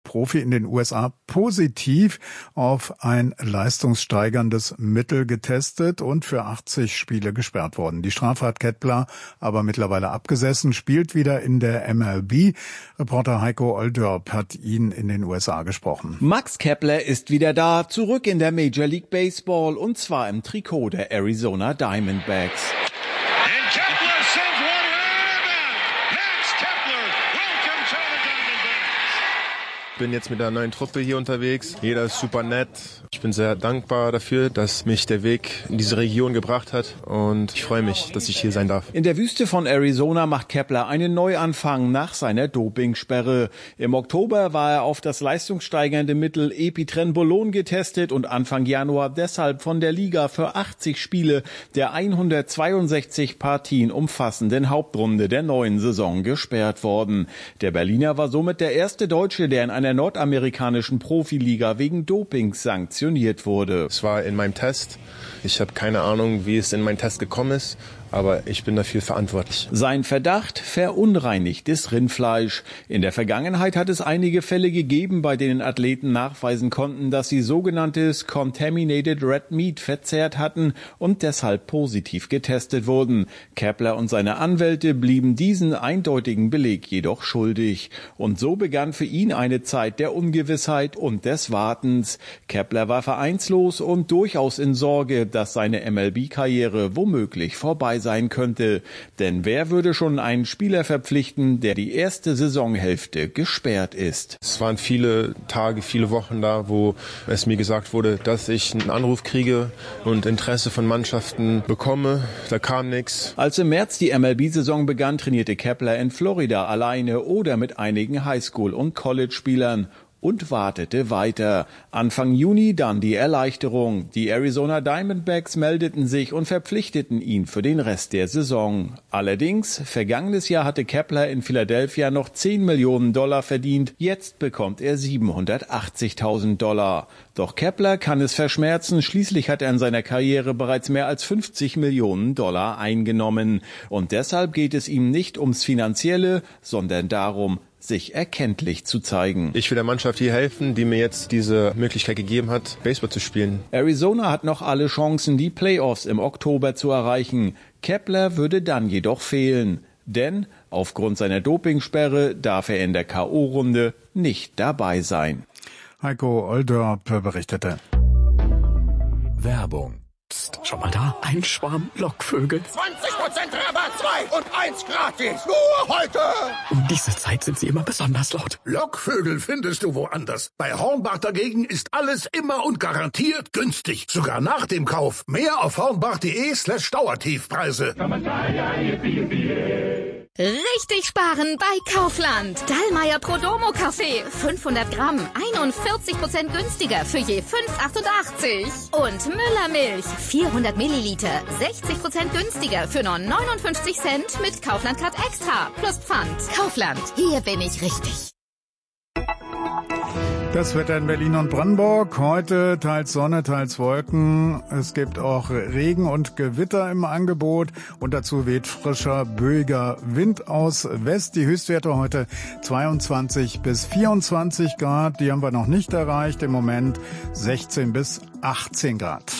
Profi in den USA positiv auf ein leistungssteigerndes Mittel getestet und für 80 Spiele gesperrt worden. Die Strafe hat Kepler aber mittlerweile abgesessen, spielt wieder in der MLB. Reporter Heiko Oldorp hat ihn in den USA gesprochen. Max Kepler ist wieder da, zurück in der Major League Baseball und zwar im Trikot der Arizona Diamondbacks. Ich bin jetzt mit der neuen Truppe hier unterwegs. Jeder ist super nett. Ich bin sehr dankbar dafür, dass mich der Weg in diese Region gebracht hat. Und ich freue mich, dass ich hier sein darf. In der Wüste von Arizona macht Kepler einen Neuanfang nach seiner Dopingsperre. Im Oktober war er auf das leistungssteigernde Mittel Epitrenbolon getestet und Anfang Januar deshalb von der Liga für 80 Spiele der 162 Partien umfassenden Hauptrunde der neuen Saison gesperrt worden. Der Berliner war somit der erste Deutsche, der in einer nordamerikanischen Profiliga wegen Dopings sanktioniert wurde. Es war in meinem Test. Ich habe keine Ahnung, wie es in meinen Test gekommen ist, aber ich bin dafür verantwortlich. Sein Verdacht: verunreinigtes Rindfleisch. In der Vergangenheit hat es einige Fälle gegeben, bei denen Athleten nachweisen konnten, dass sie sogenanntes Contaminated Red Meat verzehrt hatten und deshalb positiv getestet wurden. Kepler und seine Anwälte blieben diesen eindeutigen Beleg jedoch schuldig. Und so begann für ihn eine Zeit der Ungewissheit und des Wartens. Kepler war vereinslos und durchaus in Sorge, dass seine MLB-Karriere womöglich vorbei sein könnte. Denn wer würde schon einen Spieler verpflichten, der die erste Saisonhälfte gesperrt ist? Es waren viele Tage, viele Wochen da, wo es mir gesagt wurde, dass ich einen Anruf kriege und Interesse von Mannschaften bekomme. Da kam nichts. Als im März die MLB-Saison begann, trainierte Kepler in Florida alleine oder mit einigen Highschool- und College-Spielern und wartete weiter. Anfang Juni dann die Erleichterung. Die Arizona Diamondbacks meldeten sich und verpflichteten ihn für den Rest der Saison. Allerdings, vergangenes Jahr hatte Kepler in Philadelphia noch $10 Millionen verdient. Jetzt bekommt er $780.000. Doch Kepler kann es verschmerzen. Schließlich hat er in seiner Karriere bereits mehr als $50 Millionen eingenommen. Und deshalb geht es ihm nicht ums Finanzielle, sondern darum, sich erkenntlich zu zeigen. Ich will der Mannschaft hier helfen, die mir jetzt diese Möglichkeit gegeben hat, Baseball zu spielen. Arizona hat noch alle Chancen, die Playoffs im Oktober zu erreichen. Kepler würde dann jedoch fehlen. Denn aufgrund seiner Dopingsperre darf er in der K.O.-Runde nicht dabei sein. Heiko Oldorp berichtete. Werbung. Psst, schau mal da, ein Schwarm Lockvögel. 20% Rabatt, 2 und 1 gratis. Nur heute. Um diese Zeit sind sie immer besonders laut. Lockvögel findest du woanders. Bei Hornbach dagegen ist alles immer und garantiert günstig. Sogar nach dem Kauf. Mehr auf hornbach.de/Dauertiefpreise. Richtig sparen bei Kaufland. Dallmayr Prodomo Kaffee. 500 Gramm. 41% günstiger für je 5,88. Und Müller Milch. 400 Milliliter. 60% günstiger für nur 59 Cent mit Kaufland Card Extra. Plus Pfand. Kaufland. Hier bin ich richtig. Das Wetter in Berlin und Brandenburg. Heute teils Sonne, teils Wolken. Es gibt auch Regen und Gewitter im Angebot. Und dazu weht frischer, böiger Wind aus West. Die Höchstwerte heute 22 bis 24 Grad. Die haben wir noch nicht erreicht. Im Moment 16 bis 18 Grad.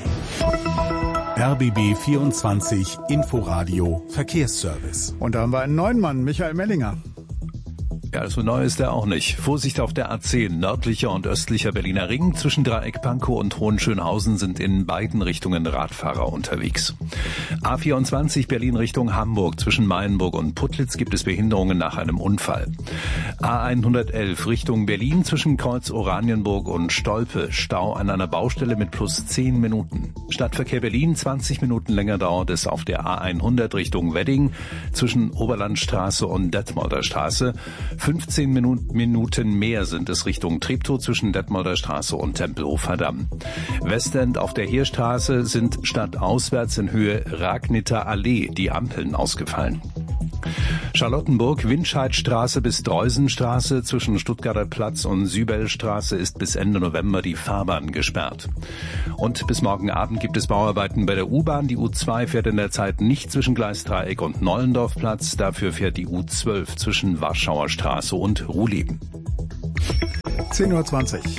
RBB 24 Inforadio Verkehrsservice. Und da haben wir einen neuen Mann, Michael Mellinger. Ja, so neu ist er auch nicht. Vorsicht auf der A10, nördlicher und östlicher Berliner Ring. Zwischen Dreieck Pankow und Hohenschönhausen sind in beiden Richtungen Radfahrer unterwegs. A24 Berlin Richtung Hamburg. Zwischen Mayenburg und Putlitz gibt es Behinderungen nach einem Unfall. A111 Richtung Berlin. Zwischen Kreuz Oranienburg und Stolpe. Stau an einer Baustelle mit plus 10 Minuten. Stadtverkehr Berlin, 20 Minuten länger dauert es auf der A100 Richtung Wedding. Zwischen Oberlandstraße und Detmolder Straße. 15 Minuten mehr sind es Richtung Treptow zwischen Detmolder Straße und Tempelhofer Damm. Westend auf der Heerstraße sind stadtauswärts in Höhe Ragnitzer Allee die Ampeln ausgefallen. Charlottenburg, Windscheidstraße bis Dreusenstraße zwischen Stuttgarter Platz und Sübelstraße ist bis Ende November die Fahrbahn gesperrt. Und bis morgen Abend gibt es Bauarbeiten bei der U-Bahn. Die U2 fährt in der Zeit nicht zwischen Gleisdreieck und Nollendorfplatz. Dafür fährt die U12 zwischen Warschauer Straße und Ruhleben. 10:20 Uhr.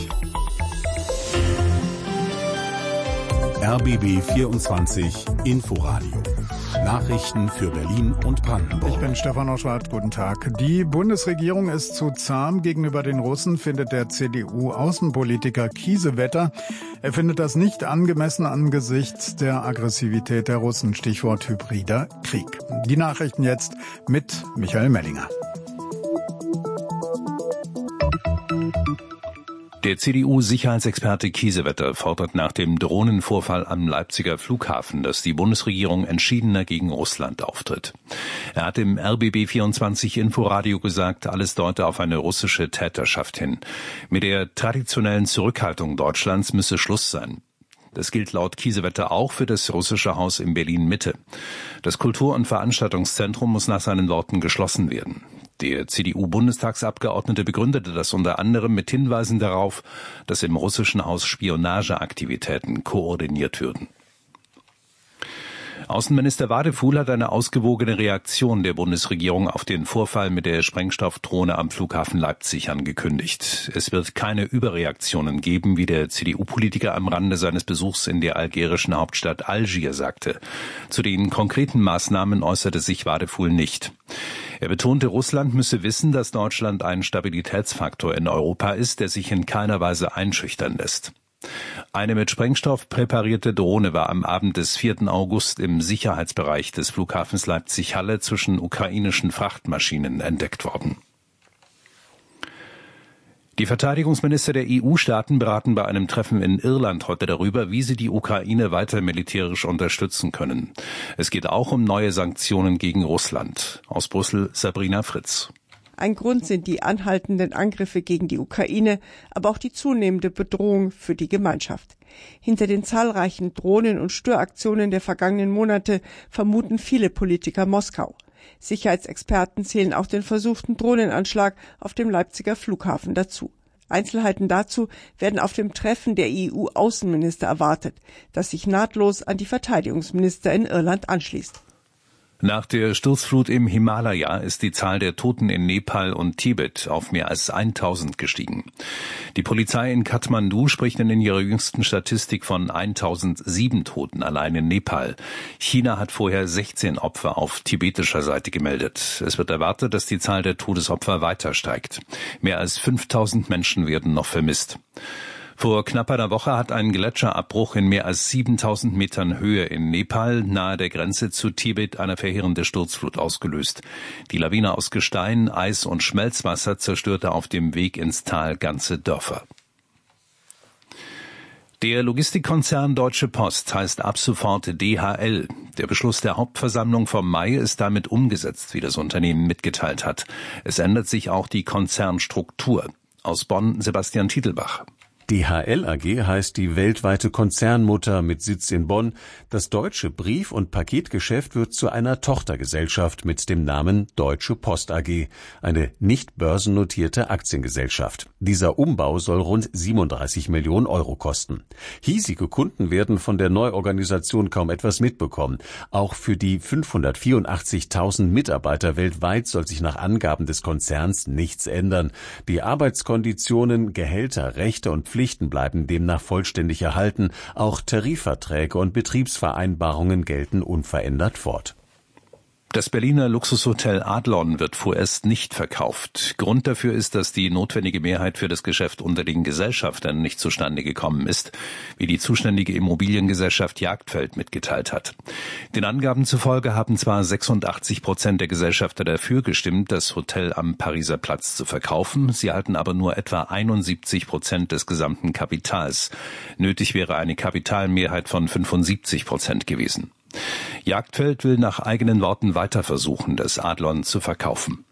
RBB 24 Inforadio. Nachrichten für Berlin und Brandenburg. Ich bin Stefan Oschwart, guten Tag. Die Bundesregierung ist zu zahm gegenüber den Russen, findet der CDU-Außenpolitiker Kiesewetter. Er findet das nicht angemessen angesichts der Aggressivität der Russen, Stichwort hybrider Krieg. Die Nachrichten jetzt mit Michael Mellinger. Der CDU-Sicherheitsexperte Kiesewetter fordert nach dem Drohnenvorfall am Leipziger Flughafen, dass die Bundesregierung entschiedener gegen Russland auftritt. Er hat im RBB 24 Inforadio gesagt, alles deute auf eine russische Täterschaft hin. Mit der traditionellen Zurückhaltung Deutschlands müsse Schluss sein. Das gilt laut Kiesewetter auch für das russische Haus in Berlin-Mitte. Das Kultur- und Veranstaltungszentrum muss nach seinen Worten geschlossen werden. Der CDU-Bundestagsabgeordnete begründete das unter anderem mit Hinweisen darauf, dass im russischen Haus Spionageaktivitäten koordiniert würden. Außenminister Wadefuhl hat eine ausgewogene Reaktion der Bundesregierung auf den Vorfall mit der Sprengstoffdrohne am Flughafen Leipzig angekündigt. Es wird keine Überreaktionen geben, wie der CDU-Politiker am Rande seines Besuchs in der algerischen Hauptstadt Algier sagte. Zu den konkreten Maßnahmen äußerte sich Wadefuhl nicht. Er betonte, Russland müsse wissen, dass Deutschland ein Stabilitätsfaktor in Europa ist, der sich in keiner Weise einschüchtern lässt. Eine mit Sprengstoff präparierte Drohne war am Abend des 4. August im Sicherheitsbereich des Flughafens Leipzig-Halle zwischen ukrainischen Frachtmaschinen entdeckt worden. Die Verteidigungsminister der EU-Staaten beraten bei einem Treffen in Irland heute darüber, wie sie die Ukraine weiter militärisch unterstützen können. Es geht auch um neue Sanktionen gegen Russland. Aus Brüssel Sabrina Fritz. Ein Grund sind die anhaltenden Angriffe gegen die Ukraine, aber auch die zunehmende Bedrohung für die Gemeinschaft. Hinter den zahlreichen Drohnen- und Störaktionen der vergangenen Monate vermuten viele Politiker Moskau. Sicherheitsexperten zählen auch den versuchten Drohnenanschlag auf dem Leipziger Flughafen dazu. Einzelheiten dazu werden auf dem Treffen der EU-Außenminister erwartet, das sich nahtlos an die Verteidigungsminister in Irland anschließt. Nach der Sturzflut im Himalaya ist die Zahl der Toten in Nepal und Tibet auf mehr als 1000 gestiegen. Die Polizei in Kathmandu spricht in ihrer jüngsten Statistik von 1007 Toten allein in Nepal. China hat vorher 16 Opfer auf tibetischer Seite gemeldet. Es wird erwartet, dass die Zahl der Todesopfer weiter steigt. Mehr als 5000 Menschen werden noch vermisst. Vor knapp einer Woche hat ein Gletscherabbruch in mehr als 7000 Metern Höhe in Nepal nahe der Grenze zu Tibet eine verheerende Sturzflut ausgelöst. Die Lawine aus Gestein, Eis und Schmelzwasser zerstörte auf dem Weg ins Tal ganze Dörfer. Der Logistikkonzern Deutsche Post heißt ab sofort DHL. Der Beschluss der Hauptversammlung vom Mai ist damit umgesetzt, wie das Unternehmen mitgeteilt hat. Es ändert sich auch die Konzernstruktur. Aus Bonn Sebastian Titelbach. DHL AG heißt die weltweite Konzernmutter mit Sitz in Bonn. Das deutsche Brief- und Paketgeschäft wird zu einer Tochtergesellschaft mit dem Namen Deutsche Post AG, eine nicht börsennotierte Aktiengesellschaft. Dieser Umbau soll rund 37 Millionen Euro kosten. Hiesige Kunden werden von der Neuorganisation kaum etwas mitbekommen. Auch für die 584.000 Mitarbeiter weltweit soll sich nach Angaben des Konzerns nichts ändern. Die Arbeitskonditionen, Gehälter, Rechte und Pflichten bleiben demnach vollständig erhalten. Auch Tarifverträge und Betriebsvereinbarungen gelten unverändert fort. Das Berliner Luxushotel Adlon wird vorerst nicht verkauft. Grund dafür ist, dass die notwendige Mehrheit für das Geschäft unter den Gesellschaftern nicht zustande gekommen ist, wie die zuständige Immobiliengesellschaft Jagdfeld mitgeteilt hat. Den Angaben zufolge haben zwar 86% der Gesellschafter dafür gestimmt, das Hotel am Pariser Platz zu verkaufen, sie halten aber nur etwa 71% des gesamten Kapitals. Nötig wäre eine Kapitalmehrheit von 75% gewesen. Jagdfeld will nach eigenen Worten weiter versuchen, das Adlon zu verkaufen.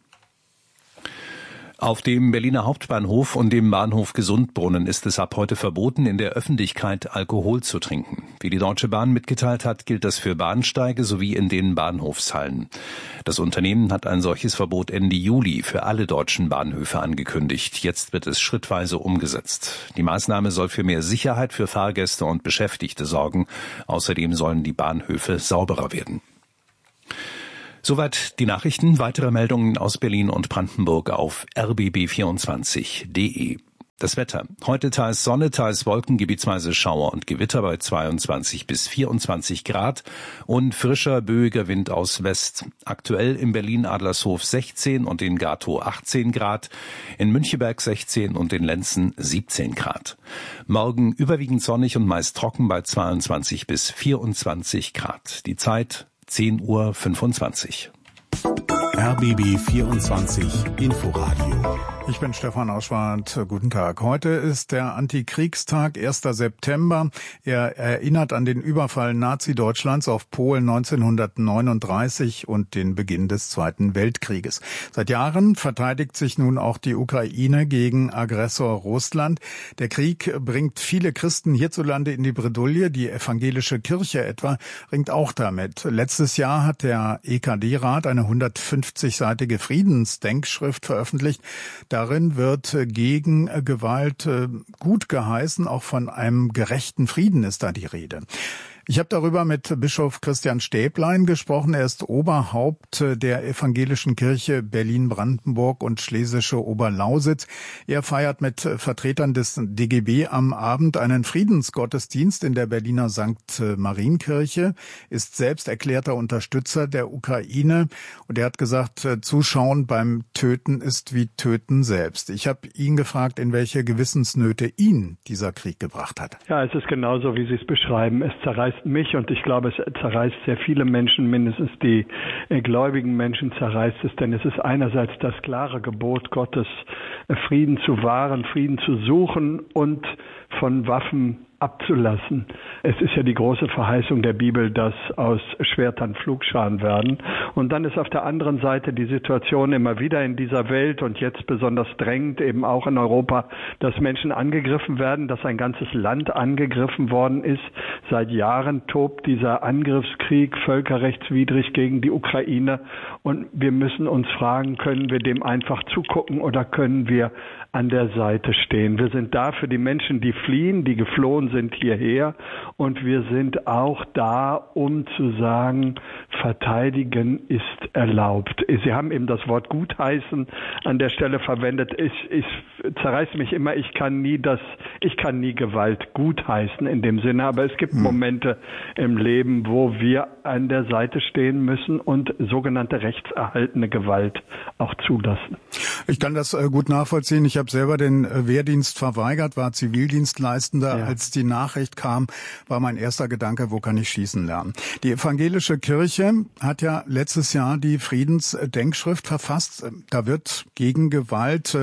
Auf dem Berliner Hauptbahnhof und dem Bahnhof Gesundbrunnen ist es ab heute verboten, in der Öffentlichkeit Alkohol zu trinken. Wie die Deutsche Bahn mitgeteilt hat, gilt das für Bahnsteige sowie in den Bahnhofshallen. Das Unternehmen hat ein solches Verbot Ende Juli für alle deutschen Bahnhöfe angekündigt. Jetzt wird es schrittweise umgesetzt. Die Maßnahme soll für mehr Sicherheit für Fahrgäste und Beschäftigte sorgen. Außerdem sollen die Bahnhöfe sauberer werden. Soweit die Nachrichten. Weitere Meldungen aus Berlin und Brandenburg auf rbb24.de. Das Wetter. Heute teils Sonne, teils Wolken, gebietsweise Schauer und Gewitter bei 22 bis 24 Grad und frischer, böiger Wind aus West. Aktuell in Berlin-Adlershof 16 und in Gatow 18 Grad, in Müncheberg 16 und in Lenzen 17 Grad. Morgen überwiegend sonnig und meist trocken bei 22 bis 24 Grad. Die Zeit 10:25 Uhr. RBB 24 Inforadio. Ich bin Stefan Auschwart. Guten Tag. Heute ist der Antikriegstag, 1. September. Er erinnert an den Überfall Nazi-Deutschlands auf Polen 1939 und den Beginn des Zweiten Weltkrieges. Seit Jahren verteidigt sich nun auch die Ukraine gegen Aggressor Russland. Der Krieg bringt viele Christen hierzulande in die Bredouille. Die evangelische Kirche etwa ringt auch damit. Letztes Jahr hat der EKD-Rat eine 150-seitige Friedensdenkschrift veröffentlicht. Darin wird gegen Gewalt gut geheißen, auch von einem gerechten Frieden ist da die Rede. Ich habe darüber mit Bischof Christian Stäblein gesprochen. Er ist Oberhaupt der Evangelischen Kirche Berlin-Brandenburg und Schlesische Oberlausitz. Er feiert mit Vertretern des DGB am Abend einen Friedensgottesdienst in der Berliner St. Marienkirche, ist selbst erklärter Unterstützer der Ukraine. Und er hat gesagt, Zuschauen beim Töten ist wie Töten selbst. Ich habe ihn gefragt, in welche Gewissensnöte ihn dieser Krieg gebracht hat. Ja, es ist genauso, wie Sie es beschreiben. Es zerreißt mich und ich glaube, es zerreißt sehr viele Menschen, mindestens die gläubigen Menschen zerreißt es, denn es ist einerseits das klare Gebot Gottes, Frieden zu wahren, Frieden zu suchen und von Waffen abzulassen. Es ist ja die große Verheißung der Bibel, dass aus Schwertern Pflugscharen werden. Und dann ist auf der anderen Seite die Situation immer wieder in dieser Welt und jetzt besonders drängend eben auch in Europa, dass Menschen angegriffen werden, dass ein ganzes Land angegriffen worden ist. Seit Jahren tobt dieser Angriffskrieg völkerrechtswidrig gegen die Ukraine und wir müssen uns fragen, können wir dem einfach zugucken oder können wir an der Seite stehen? Wir sind da für die Menschen, die fliehen, die geflohen sind hierher und wir sind auch da, um zu sagen, verteidigen ist erlaubt. Sie haben eben das Wort gutheißen an der Stelle verwendet. Ich zerreißt mich immer, ich kann nie Gewalt gutheißen in dem Sinne, aber es gibt Momente im Leben, wo wir an der Seite stehen müssen und sogenannte rechtserhaltene Gewalt auch zulassen. Ich kann das gut nachvollziehen. Ich habe selber den Wehrdienst verweigert, war Zivildienstleistender. Ja. Als die Nachricht kam, war mein erster Gedanke, wo kann ich schießen lernen? Die evangelische Kirche hat ja letztes Jahr die Friedensdenkschrift verfasst. Da wird gegen Gewalt,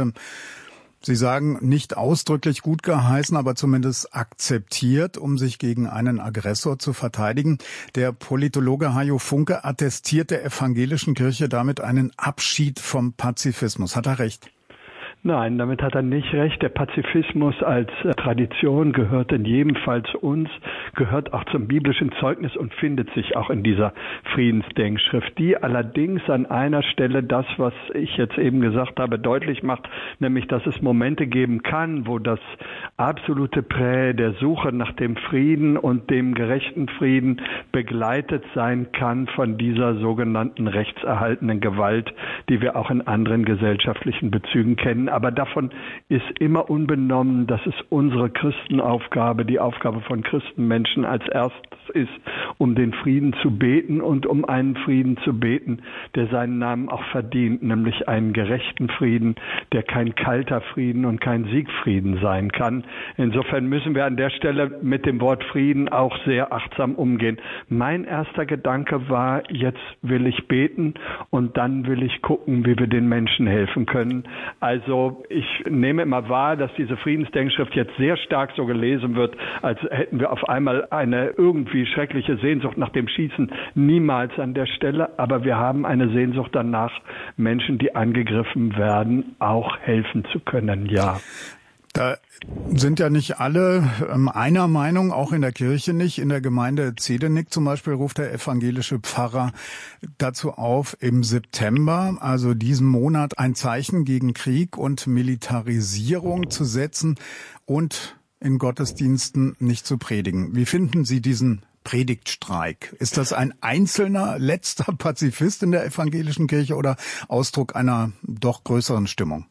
Sie sagen, nicht ausdrücklich gut geheißen, aber zumindest akzeptiert, um sich gegen einen Aggressor zu verteidigen. Der Politologe Hajo Funke attestiert der evangelischen Kirche damit einen Abschied vom Pazifismus. Hat er recht? Nein, damit hat er nicht recht. Der Pazifismus als Tradition gehört in jedem Fall zu uns, gehört auch zum biblischen Zeugnis und findet sich auch in dieser Friedensdenkschrift, die allerdings an einer Stelle das, was ich jetzt eben gesagt habe, deutlich macht, nämlich, dass es Momente geben kann, wo das absolute Prä der Suche nach dem Frieden und dem gerechten Frieden begleitet sein kann von dieser sogenannten rechtserhaltenen Gewalt, die wir auch in anderen gesellschaftlichen Bezügen kennen. Aber davon ist immer unbenommen, dass es unsere Christenaufgabe, die Aufgabe von Christenmenschen als erstes ist, um den Frieden zu beten und um einen Frieden zu beten, der seinen Namen auch verdient, nämlich einen gerechten Frieden, der kein kalter Frieden und kein Siegfrieden sein kann. Insofern müssen wir an der Stelle mit dem Wort Frieden auch sehr achtsam umgehen. Mein erster Gedanke war, jetzt will ich beten und dann will ich gucken, wie wir den Menschen helfen können. Also ich nehme immer wahr, dass diese Friedensdenkschrift jetzt sehr stark so gelesen wird, als hätten wir auf einmal eine irgendwie schreckliche Sehnsucht nach dem Schießen. Niemals an der Stelle, aber wir haben eine Sehnsucht danach, Menschen, die angegriffen werden, auch helfen zu können, ja. Da sind ja nicht alle einer Meinung, auch in der Kirche nicht. In der Gemeinde Zedenik zum Beispiel ruft der evangelische Pfarrer dazu auf, im September, also diesen Monat, ein Zeichen gegen Krieg und Militarisierung zu setzen und in Gottesdiensten nicht zu predigen. Wie finden Sie diesen Predigtstreik? Ist das ein einzelner letzter Pazifist in der evangelischen Kirche oder Ausdruck einer doch größeren Stimmung?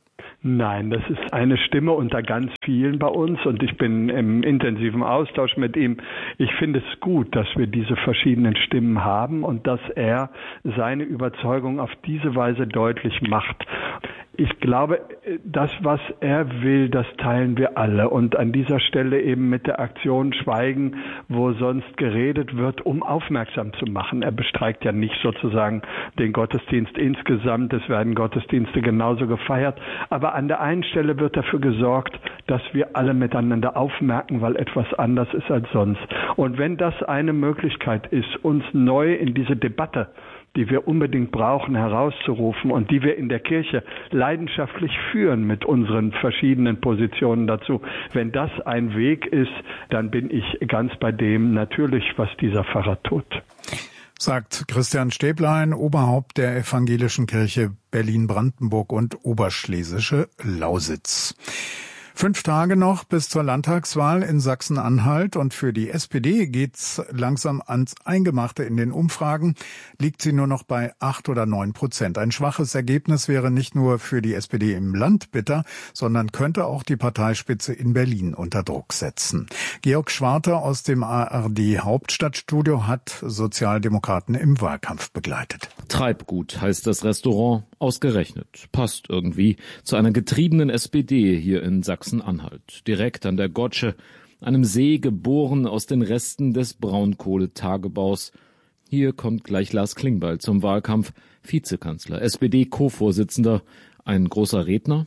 Nein, das ist eine Stimme unter ganz vielen bei uns und ich bin im intensiven Austausch mit ihm. Ich finde es gut, dass wir diese verschiedenen Stimmen haben und dass er seine Überzeugung auf diese Weise deutlich macht. Ich glaube, das, was er will, das teilen wir alle. Und an dieser Stelle eben mit der Aktion Schweigen, wo sonst geredet wird, um aufmerksam zu machen. Er bestreikt ja nicht sozusagen den Gottesdienst insgesamt. Es werden Gottesdienste genauso gefeiert. Aber an der einen Stelle wird dafür gesorgt, dass wir alle miteinander aufmerken, weil etwas anders ist als sonst. Und wenn das eine Möglichkeit ist, uns neu in diese Debatte, die wir unbedingt brauchen, herauszurufen und die wir in der Kirche leidenschaftlich führen mit unseren verschiedenen Positionen dazu. Wenn das ein Weg ist, dann bin ich ganz bei dem natürlich, was dieser Pfarrer tut. Sagt Christian Stäblein, Oberhaupt der Evangelischen Kirche Berlin-Brandenburg und Oberschlesische Lausitz. 5 Tage noch bis zur Landtagswahl in Sachsen-Anhalt und für die SPD geht's langsam ans Eingemachte in den Umfragen. Liegt sie nur noch bei 8 oder 9%. Ein schwaches Ergebnis wäre nicht nur für die SPD im Land bitter, sondern könnte auch die Parteispitze in Berlin unter Druck setzen. Georg Schwarter aus dem ARD Hauptstadtstudio hat Sozialdemokraten im Wahlkampf begleitet. Treibgut heißt das Restaurant, ausgerechnet. Passt irgendwie zu einer getriebenen SPD hier in Sachsen-Anhalt. Direkt an der Gotsche, einem See geboren aus den Resten des Braunkohletagebaus. Hier kommt gleich Lars Klingbeil zum Wahlkampf, Vizekanzler, SPD-Co-Vorsitzender, ein großer Redner.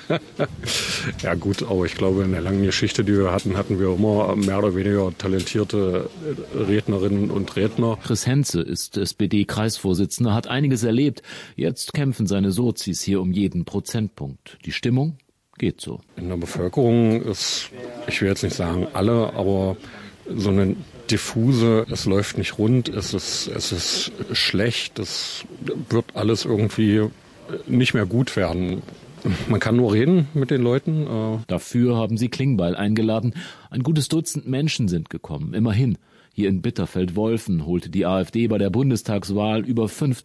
Ja gut, aber ich glaube, in der langen Geschichte, die wir hatten wir immer mehr oder weniger talentierte Rednerinnen und Redner. Chris Henze ist SPD-Kreisvorsitzender, hat einiges erlebt. Jetzt kämpfen seine Sozis hier um jeden Prozentpunkt. Die Stimmung geht so. In der Bevölkerung ist, ich will jetzt nicht sagen alle, aber so eine diffuse, es läuft nicht rund, es ist schlecht, es wird alles irgendwie nicht mehr gut werden. Man kann nur reden mit den Leuten. Dafür haben sie Klingbeil eingeladen. Ein gutes Dutzend Menschen sind gekommen, immerhin. Hier in Bitterfeld-Wolfen holte die AfD bei der Bundestagswahl über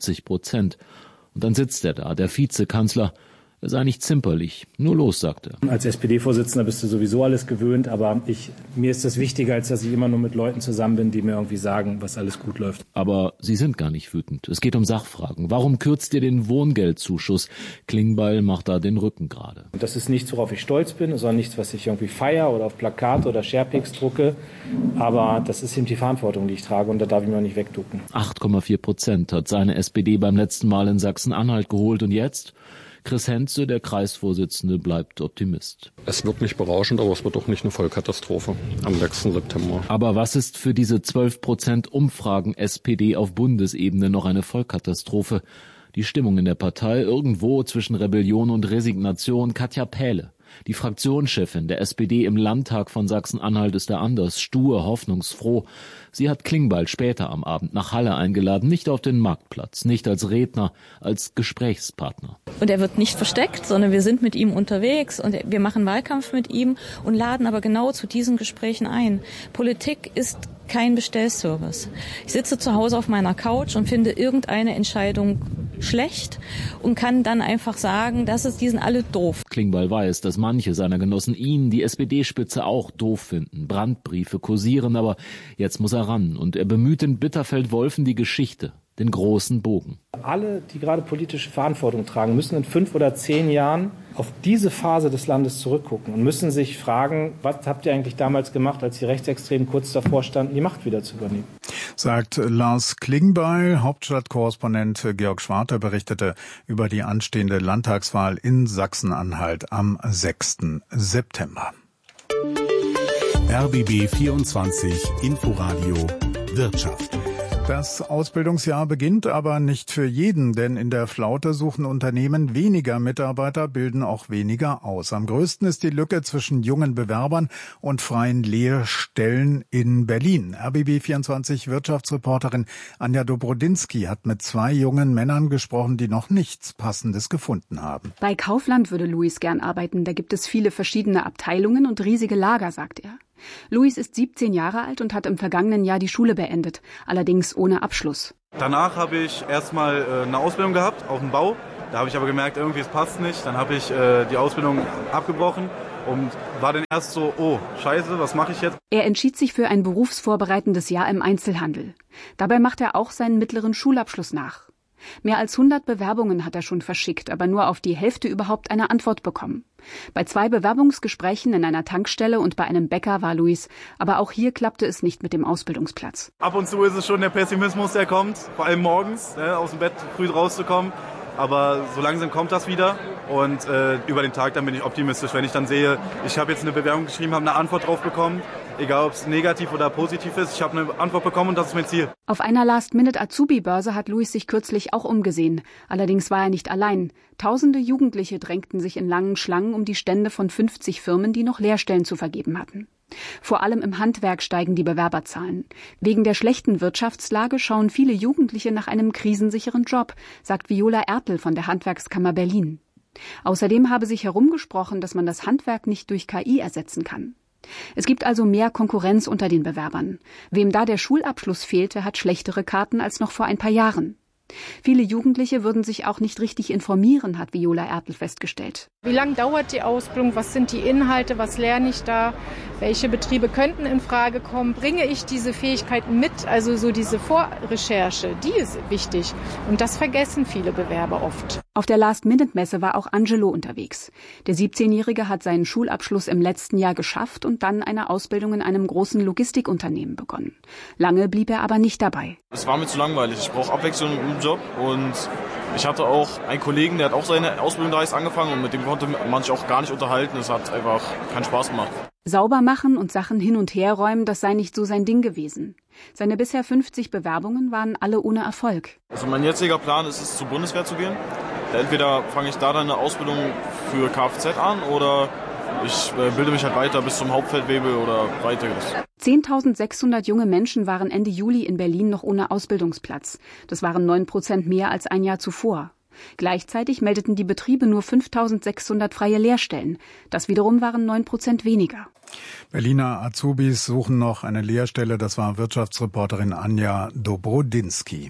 50%. Und dann sitzt er da, der Vizekanzler. Er sei nicht zimperlich, nur los, sagt er. Als SPD-Vorsitzender bist du sowieso alles gewöhnt, aber mir ist das wichtiger, als dass ich immer nur mit Leuten zusammen bin, die mir irgendwie sagen, was alles gut läuft. Aber Sie sind gar nicht wütend. Es geht um Sachfragen. Warum kürzt ihr den Wohngeldzuschuss? Klingbeil macht da den Rücken gerade. Und das ist nichts, worauf ich stolz bin, sondern nichts, was ich irgendwie feiere oder auf Plakate oder Sharepics drucke. Aber das ist eben die Verantwortung, die ich trage und da darf ich mir auch nicht wegducken. 8,4% hat seine SPD beim letzten Mal in Sachsen-Anhalt geholt und jetzt? Chris Henze, der Kreisvorsitzende, bleibt Optimist. Es wird nicht berauschend, aber es wird auch nicht eine Vollkatastrophe am 6. September. Aber was ist für diese 12% Umfragen SPD auf Bundesebene noch eine Vollkatastrophe? Die Stimmung in der Partei irgendwo zwischen Rebellion und Resignation. Katja Pähle, die Fraktionschefin der SPD im Landtag von Sachsen-Anhalt, ist da anders, stur, hoffnungsfroh. Sie hat Klingbeil später am Abend nach Halle eingeladen, nicht auf den Marktplatz, nicht als Redner, als Gesprächspartner. Und er wird nicht versteckt, sondern wir sind mit ihm unterwegs und wir machen Wahlkampf mit ihm und laden aber genau zu diesen Gesprächen ein. Politik ist kein Bestellservice. Ich sitze zu Hause auf meiner Couch und finde irgendeine Entscheidung schlecht und kann dann einfach sagen, die sind alle doof. Klingbeil weiß, dass manche seiner Genossen ihn, die SPD-Spitze, auch doof finden. Brandbriefe kursieren, aber jetzt muss er ran und er bemüht in Bitterfeld-Wolfen die Geschichte, den großen Bogen. Alle, die gerade politische Verantwortung tragen, müssen in 5 oder 10 Jahren auf diese Phase des Landes zurückgucken und müssen sich fragen, was habt ihr eigentlich damals gemacht, als die Rechtsextremen kurz davor standen, die Macht wieder zu übernehmen. Sagt Lars Klingbeil. Hauptstadtkorrespondent Georg Schwarter berichtete über die anstehende Landtagswahl in Sachsen-Anhalt am 6. September. RBB 24 Inforadio Wirtschaft. Das Ausbildungsjahr beginnt aber nicht für jeden, denn in der Flaute suchen Unternehmen weniger Mitarbeiter, bilden auch weniger aus. Am größten ist die Lücke zwischen jungen Bewerbern und freien Lehrstellen in Berlin. RBB24 Wirtschaftsreporterin Anja Dobrodinsky hat mit 2 jungen Männern gesprochen, die noch nichts Passendes gefunden haben. Bei Kaufland würde Luis gern arbeiten. Da gibt es viele verschiedene Abteilungen und riesige Lager, sagt er. Luis ist 17 Jahre alt und hat im vergangenen Jahr die Schule beendet, allerdings ohne Abschluss. Danach habe ich erstmal eine Ausbildung gehabt auf dem Bau Da habe ich aber gemerkt, irgendwie es passt nicht. Dann habe ich die Ausbildung abgebrochen und war dann erst so, oh, scheiße, was mache ich jetzt? Er entschied sich für ein berufsvorbereitendes Jahr im Einzelhandel. Dabei macht er auch seinen mittleren Schulabschluss nach. Mehr als 100 Bewerbungen hat er schon verschickt, aber nur auf die Hälfte überhaupt eine Antwort bekommen. Bei 2 Bewerbungsgesprächen in einer Tankstelle und bei einem Bäcker war Luis, aber auch hier klappte es nicht mit dem Ausbildungsplatz. Ab und zu ist es schon der Pessimismus, der kommt, vor allem morgens, aus dem Bett früh rauszukommen. Aber so langsam kommt das wieder und über den Tag dann bin ich optimistisch, wenn ich dann sehe, ich habe jetzt eine Bewerbung geschrieben, habe eine Antwort drauf bekommen, egal ob es negativ oder positiv ist, ich habe eine Antwort bekommen und das ist mein Ziel. Auf einer Last-Minute-Azubi-Börse hat Luis sich kürzlich auch umgesehen. Allerdings war er nicht allein. Tausende Jugendliche drängten sich in langen Schlangen um die Stände von 50 Firmen, die noch Lehrstellen zu vergeben hatten. Vor allem im Handwerk steigen die Bewerberzahlen. Wegen der schlechten Wirtschaftslage schauen viele Jugendliche nach einem krisensicheren Job, sagt Viola Ertl von der Handwerkskammer Berlin. Außerdem habe sich herumgesprochen, dass man das Handwerk nicht durch KI ersetzen kann. Es gibt also mehr Konkurrenz unter den Bewerbern. Wem da der Schulabschluss fehlte, hat schlechtere Karten als noch vor ein paar Jahren. Viele Jugendliche würden sich auch nicht richtig informieren, hat Viola Ertl festgestellt. Wie lange dauert die Ausbildung? Was sind die Inhalte? Was lerne ich da? Welche Betriebe könnten in Frage kommen? Bringe ich diese Fähigkeiten mit? Also so diese Vorrecherche, die ist wichtig. Und das vergessen viele Bewerber oft. Auf der Last-Minute-Messe war auch Angelo unterwegs. Der 17-Jährige hat seinen Schulabschluss im letzten Jahr geschafft und dann eine Ausbildung in einem großen Logistikunternehmen begonnen. Lange blieb er aber nicht dabei. Es war mir zu langweilig. Ich brauche Abwechslung im Job und ich hatte auch einen Kollegen, der hat auch seine Ausbildung da angefangen und mit dem konnte man sich auch gar nicht unterhalten. Es hat einfach keinen Spaß gemacht. Sauber machen und Sachen hin und her räumen, das sei nicht so sein Ding gewesen. Seine bisher 50 Bewerbungen waren alle ohne Erfolg. Also mein jetziger Plan ist es, zur Bundeswehr zu gehen. Entweder fange ich da dann eine Ausbildung für Kfz an oder ich bilde mich halt weiter bis zum Hauptfeldwebel oder weiteres. 10.600 junge Menschen waren Ende Juli in Berlin noch ohne Ausbildungsplatz. Das waren 9% mehr als ein Jahr zuvor. Gleichzeitig meldeten die Betriebe nur 5.600 freie Lehrstellen. Das wiederum waren 9% weniger. Berliner Azubis suchen noch eine Lehrstelle. Das war Wirtschaftsreporterin Anja Dobrodinsky.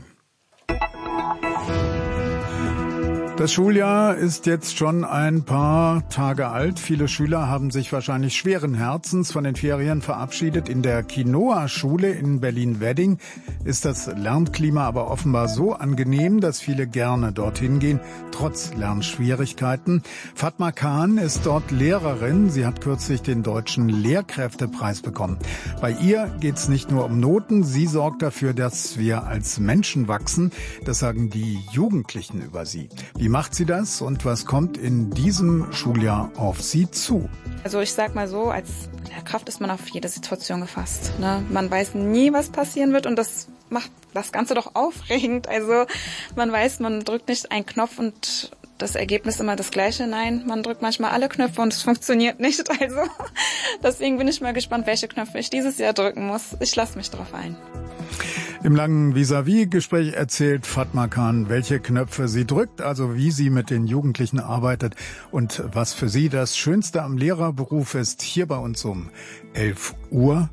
Das Schuljahr ist jetzt schon ein paar Tage alt. Viele Schüler haben sich wahrscheinlich schweren Herzens von den Ferien verabschiedet. In der Quinoa-Schule in Berlin-Wedding ist das Lernklima aber offenbar so angenehm, dass viele gerne dorthin gehen, trotz Lernschwierigkeiten. Fatma Khan ist dort Lehrerin. Sie hat kürzlich den Deutschen Lehrkräftepreis bekommen. Bei ihr geht es nicht nur um Noten. Sie sorgt dafür, dass wir als Menschen wachsen. Das sagen die Jugendlichen über sie. Wie macht sie das und was kommt in diesem Schuljahr auf sie zu? Also ich sag mal so, als Lehrkraft ist man auf jede Situation gefasst. Ne? Man weiß nie, was passieren wird und das macht das Ganze doch aufregend. Also man weiß, man drückt nicht einen Knopf und das Ergebnis immer das gleiche. Nein, man drückt manchmal alle Knöpfe und es funktioniert nicht. Also deswegen bin ich mal gespannt, welche Knöpfe ich dieses Jahr drücken muss. Ich lasse mich drauf ein. Im langen Vis-à-vis-Gespräch erzählt Fatma Khan, welche Knöpfe sie drückt, also wie sie mit den Jugendlichen arbeitet und was für sie das Schönste am Lehrerberuf ist, hier bei uns um 11:05 Uhr.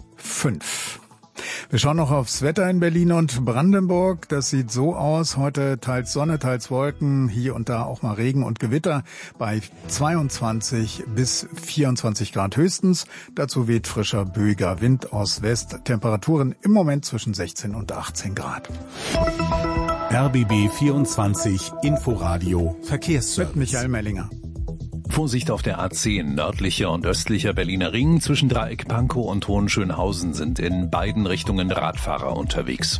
Wir schauen noch aufs Wetter in Berlin und Brandenburg. Das sieht so aus. Heute teils Sonne, teils Wolken, hier und da auch mal Regen und Gewitter bei 22 bis 24 Grad höchstens. Dazu weht frischer, böiger Wind aus West. Temperaturen im Moment zwischen 16 und 18 Grad. RBB 24 Inforadio Verkehrsservice. Mit Michael Mellinger. Vorsicht auf der A10, nördlicher und östlicher Berliner Ring. Zwischen Dreieck Pankow und Hohenschönhausen sind in beiden Richtungen Radfahrer unterwegs.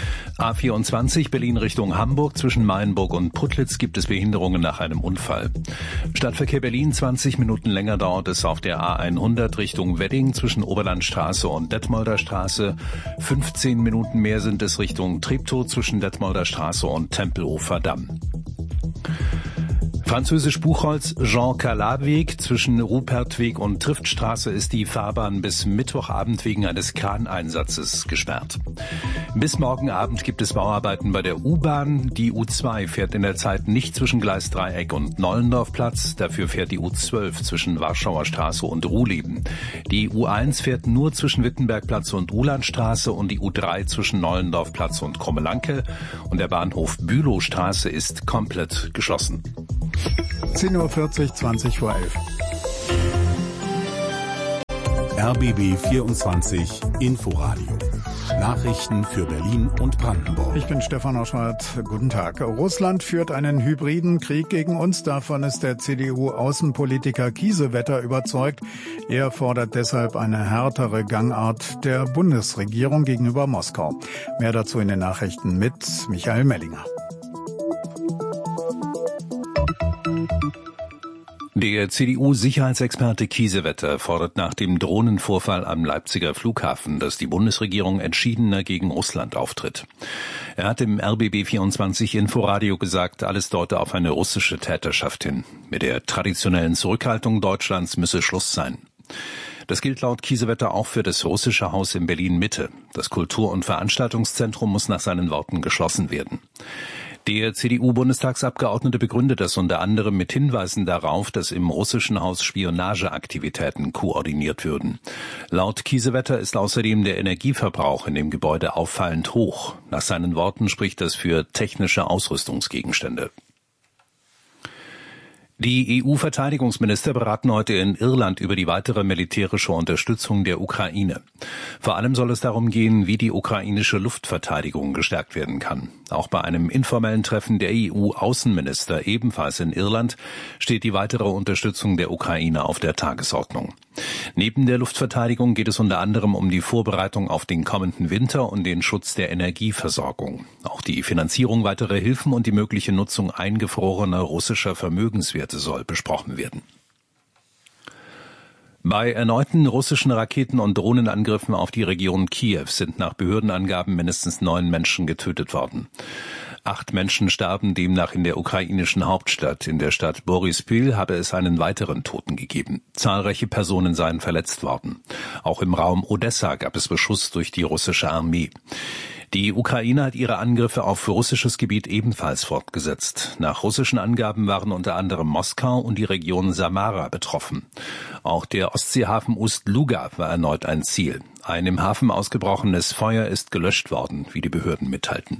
A24 Berlin Richtung Hamburg. Zwischen Mayenburg und Putlitz gibt es Behinderungen nach einem Unfall. Stadtverkehr Berlin, 20 Minuten länger dauert es auf der A100 Richtung Wedding zwischen Oberlandstraße und Detmolder Straße. 15 Minuten mehr sind es Richtung Treptow zwischen Detmolder Straße und Tempelhofer Damm. Französisch Buchholz-Jean-Calas-Weg zwischen Rupertweg und Triftstraße ist die Fahrbahn bis Mittwochabend wegen eines Kraneinsatzes gesperrt. Bis morgen Abend gibt es Bauarbeiten bei der U-Bahn. Die U2 fährt in der Zeit nicht zwischen Gleis Dreieck und Nollendorfplatz. Dafür fährt die U12 zwischen Warschauer Straße und Ruhleben. Die U1 fährt nur zwischen Wittenbergplatz und Uhlandstraße und die U3 zwischen Nollendorfplatz und Krummelanke. Und der Bahnhof Bülowstraße ist komplett geschlossen. 10:40 Uhr, 20 vor 11. RBB 24 Inforadio. Nachrichten für Berlin und Brandenburg. Ich bin Stefan Oschwart. Guten Tag. Russland führt einen hybriden Krieg gegen uns. Davon ist der CDU-Außenpolitiker Kiesewetter überzeugt. Er fordert deshalb eine härtere Gangart der Bundesregierung gegenüber Moskau. Mehr dazu in den Nachrichten mit Michael Mellinger. Der CDU-Sicherheitsexperte Kiesewetter fordert nach dem Drohnenvorfall am Leipziger Flughafen, dass die Bundesregierung entschiedener gegen Russland auftritt. Er hat im RBB 24 Inforadio gesagt, alles deute auf eine russische Täterschaft hin. Mit der traditionellen Zurückhaltung Deutschlands müsse Schluss sein. Das gilt laut Kiesewetter auch für das russische Haus in Berlin-Mitte. Das Kultur- und Veranstaltungszentrum muss nach seinen Worten geschlossen werden. Der CDU-Bundestagsabgeordnete begründet das unter anderem mit Hinweisen darauf, dass im russischen Haus Spionageaktivitäten koordiniert würden. Laut Kiesewetter ist außerdem der Energieverbrauch in dem Gebäude auffallend hoch. Nach seinen Worten spricht das für technische Ausrüstungsgegenstände. Die EU-Verteidigungsminister beraten heute in Irland über die weitere militärische Unterstützung der Ukraine. Vor allem soll es darum gehen, wie die ukrainische Luftverteidigung gestärkt werden kann. Auch bei einem informellen Treffen der EU-Außenminister ebenfalls in Irland steht die weitere Unterstützung der Ukraine auf der Tagesordnung. Neben der Luftverteidigung geht es unter anderem um die Vorbereitung auf den kommenden Winter und den Schutz der Energieversorgung. Auch die Finanzierung weiterer Hilfen und die mögliche Nutzung eingefrorener russischer Vermögenswerte soll besprochen werden. Bei erneuten russischen Raketen- und Drohnenangriffen auf die Region Kiew sind nach Behördenangaben mindestens 9 Menschen getötet worden. 8 Menschen starben demnach in der ukrainischen Hauptstadt. In der Stadt Boryspil habe es einen weiteren Toten gegeben. Zahlreiche Personen seien verletzt worden. Auch im Raum Odessa gab es Beschuss durch die russische Armee. Die Ukraine hat ihre Angriffe auf russisches Gebiet ebenfalls fortgesetzt. Nach russischen Angaben waren unter anderem Moskau und die Region Samara betroffen. Auch der Ostseehafen Ust-Luga war erneut ein Ziel. Ein im Hafen ausgebrochenes Feuer ist gelöscht worden, wie die Behörden mitteilten.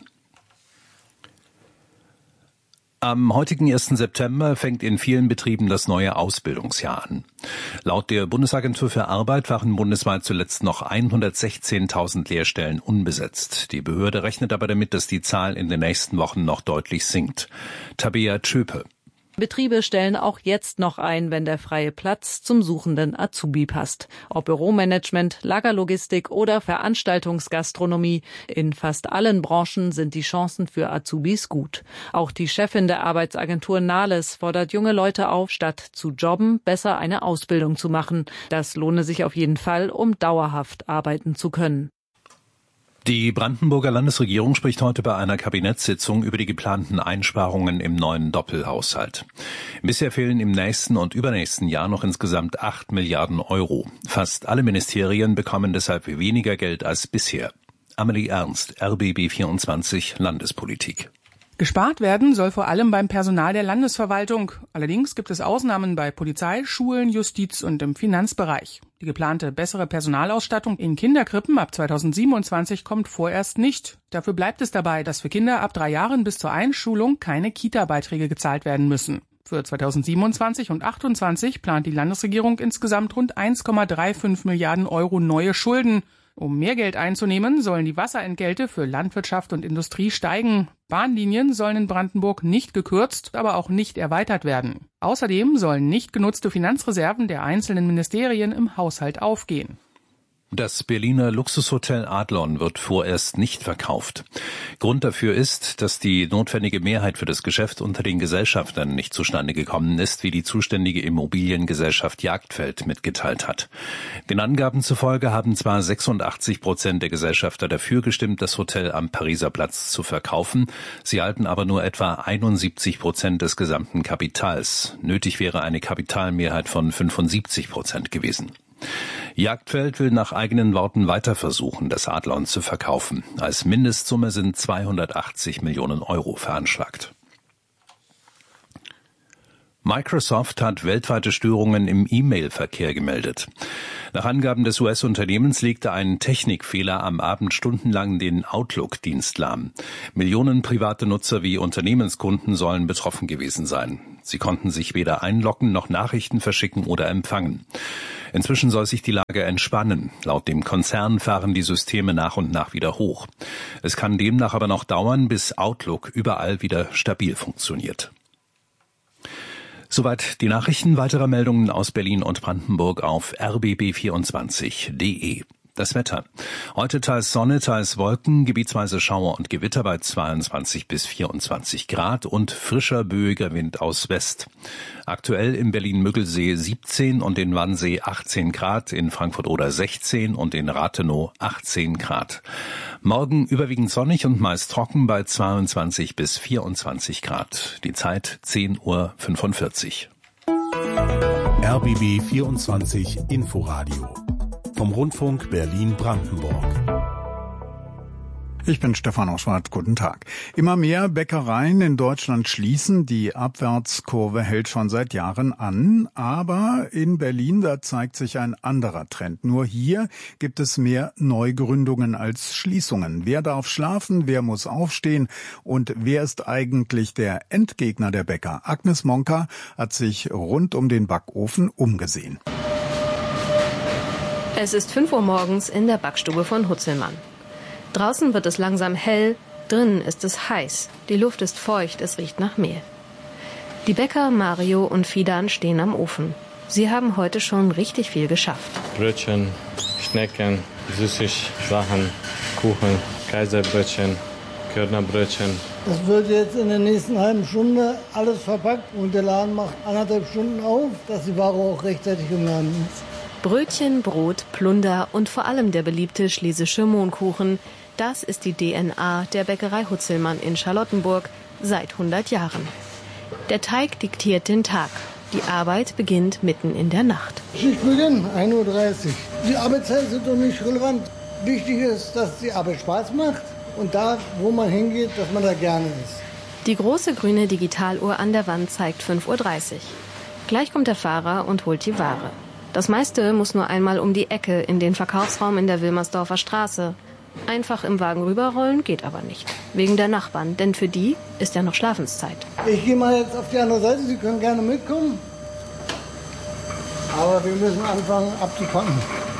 Am heutigen 1. September fängt in vielen Betrieben das neue Ausbildungsjahr an. Laut der Bundesagentur für Arbeit waren bundesweit zuletzt noch 116.000 Lehrstellen unbesetzt. Die Behörde rechnet aber damit, dass die Zahl in den nächsten Wochen noch deutlich sinkt. Tabea Tschöpe. Betriebe stellen auch jetzt noch ein, wenn der freie Platz zum suchenden Azubi passt. Ob Büromanagement, Lagerlogistik oder Veranstaltungsgastronomie, in fast allen Branchen sind die Chancen für Azubis gut. Auch die Chefin der Arbeitsagentur Nahles fordert junge Leute auf, statt zu jobben, besser eine Ausbildung zu machen. Das lohne sich auf jeden Fall, um dauerhaft arbeiten zu können. Die Brandenburger Landesregierung spricht heute bei einer Kabinettssitzung über die geplanten Einsparungen im neuen Doppelhaushalt. Bisher fehlen im nächsten und übernächsten Jahr noch insgesamt 8 Milliarden Euro. Fast alle Ministerien bekommen deshalb weniger Geld als bisher. Amelie Ernst, RBB 24 Landespolitik. Gespart werden soll vor allem beim Personal der Landesverwaltung. Allerdings gibt es Ausnahmen bei Polizei, Schulen, Justiz und im Finanzbereich. Die geplante bessere Personalausstattung in Kinderkrippen ab 2027 kommt vorerst nicht. Dafür bleibt es dabei, dass für Kinder ab 3 Jahren bis zur Einschulung keine Kita-Beiträge gezahlt werden müssen. Für 2027 und 2028 plant die Landesregierung insgesamt rund 1,35 Milliarden Euro neue Schulden. Um mehr Geld einzunehmen, sollen die Wasserentgelte für Landwirtschaft und Industrie steigen. Bahnlinien sollen in Brandenburg nicht gekürzt, aber auch nicht erweitert werden. Außerdem sollen nicht genutzte Finanzreserven der einzelnen Ministerien im Haushalt aufgehen. Das Berliner Luxushotel Adlon wird vorerst nicht verkauft. Grund dafür ist, dass die notwendige Mehrheit für das Geschäft unter den Gesellschaftern nicht zustande gekommen ist, wie die zuständige Immobiliengesellschaft Jagdfeld mitgeteilt hat. Den Angaben zufolge haben zwar 86% der Gesellschafter dafür gestimmt, das Hotel am Pariser Platz zu verkaufen. Sie halten aber nur etwa 71% des gesamten Kapitals. Nötig wäre eine Kapitalmehrheit von 75% gewesen. Jagdfeld will nach eigenen Worten weiter versuchen, das Adlon zu verkaufen. Als Mindestsumme sind 280 Millionen Euro veranschlagt. Microsoft hat weltweite Störungen im E-Mail-Verkehr gemeldet. Nach Angaben des US-Unternehmens legte ein Technikfehler am Abend stundenlang den Outlook-Dienst lahm. Millionen private Nutzer wie Unternehmenskunden sollen betroffen gewesen sein. Sie konnten sich weder einloggen noch Nachrichten verschicken oder empfangen. Inzwischen soll sich die Lage entspannen. Laut dem Konzern fahren die Systeme nach und nach wieder hoch. Es kann demnach aber noch dauern, bis Outlook überall wieder stabil funktioniert. Soweit die Nachrichten. Weitere Meldungen aus Berlin und Brandenburg auf rbb24.de. Das Wetter. Heute teils Sonne, teils Wolken, gebietsweise Schauer und Gewitter bei 22 bis 24 Grad und frischer, böiger Wind aus West. Aktuell im Berlin-Müggelsee 17 und in Wannsee 18 Grad, in Frankfurt-Oder 16 und in Rathenow 18 Grad. Morgen überwiegend sonnig und meist trocken bei 22 bis 24 Grad. Die Zeit 10:45 Uhr. RBB 24 Inforadio vom Rundfunk Berlin-Brandenburg. Ich bin Stefan Oschwart, guten Tag. Immer mehr Bäckereien in Deutschland schließen, die Abwärtskurve hält schon seit Jahren an, aber in Berlin, da zeigt sich ein anderer Trend. Nur hier gibt es mehr Neugründungen als Schließungen. Wer darf schlafen, wer muss aufstehen und wer ist eigentlich der Endgegner der Bäcker? Agnes Monka hat sich rund um den Backofen umgesehen. Es ist 5 Uhr morgens in der Backstube von Hutzelmann. Draußen wird es langsam hell, drinnen ist es heiß, die Luft ist feucht, es riecht nach Mehl. Die Bäcker Mario und Fidan stehen am Ofen. Sie haben heute schon richtig viel geschafft. Brötchen, Schnecken, Süßigsachen, Kuchen, Kaiserbrötchen, Körnerbrötchen. Das wird jetzt in der nächsten halben Stunde alles verpackt und der Laden macht 1,5 Stunden auf, dass die Ware auch rechtzeitig im Laden ist. Brötchen, Brot, Plunder und vor allem der beliebte schlesische Mohnkuchen. Das ist die DNA der Bäckerei Hutzelmann in Charlottenburg seit 100 Jahren. Der Teig diktiert den Tag. Die Arbeit beginnt mitten in der Nacht. Schichtbeginn, 1:30 Uhr. Die Arbeitszeiten sind doch nicht relevant. Wichtig ist, dass die Arbeit Spaß macht und da, wo man hingeht, dass man da gerne ist. Die große grüne Digitaluhr an der Wand zeigt 5:30 Uhr. Gleich kommt der Fahrer und holt die Ware. Das meiste muss nur einmal um die Ecke in den Verkaufsraum in der Wilmersdorfer Straße. Einfach im Wagen rüberrollen geht aber nicht. Wegen der Nachbarn, denn für die ist ja noch Schlafenszeit. Ich gehe mal jetzt auf die andere Seite, Sie können gerne mitkommen. Aber wir müssen anfangen abzupacken.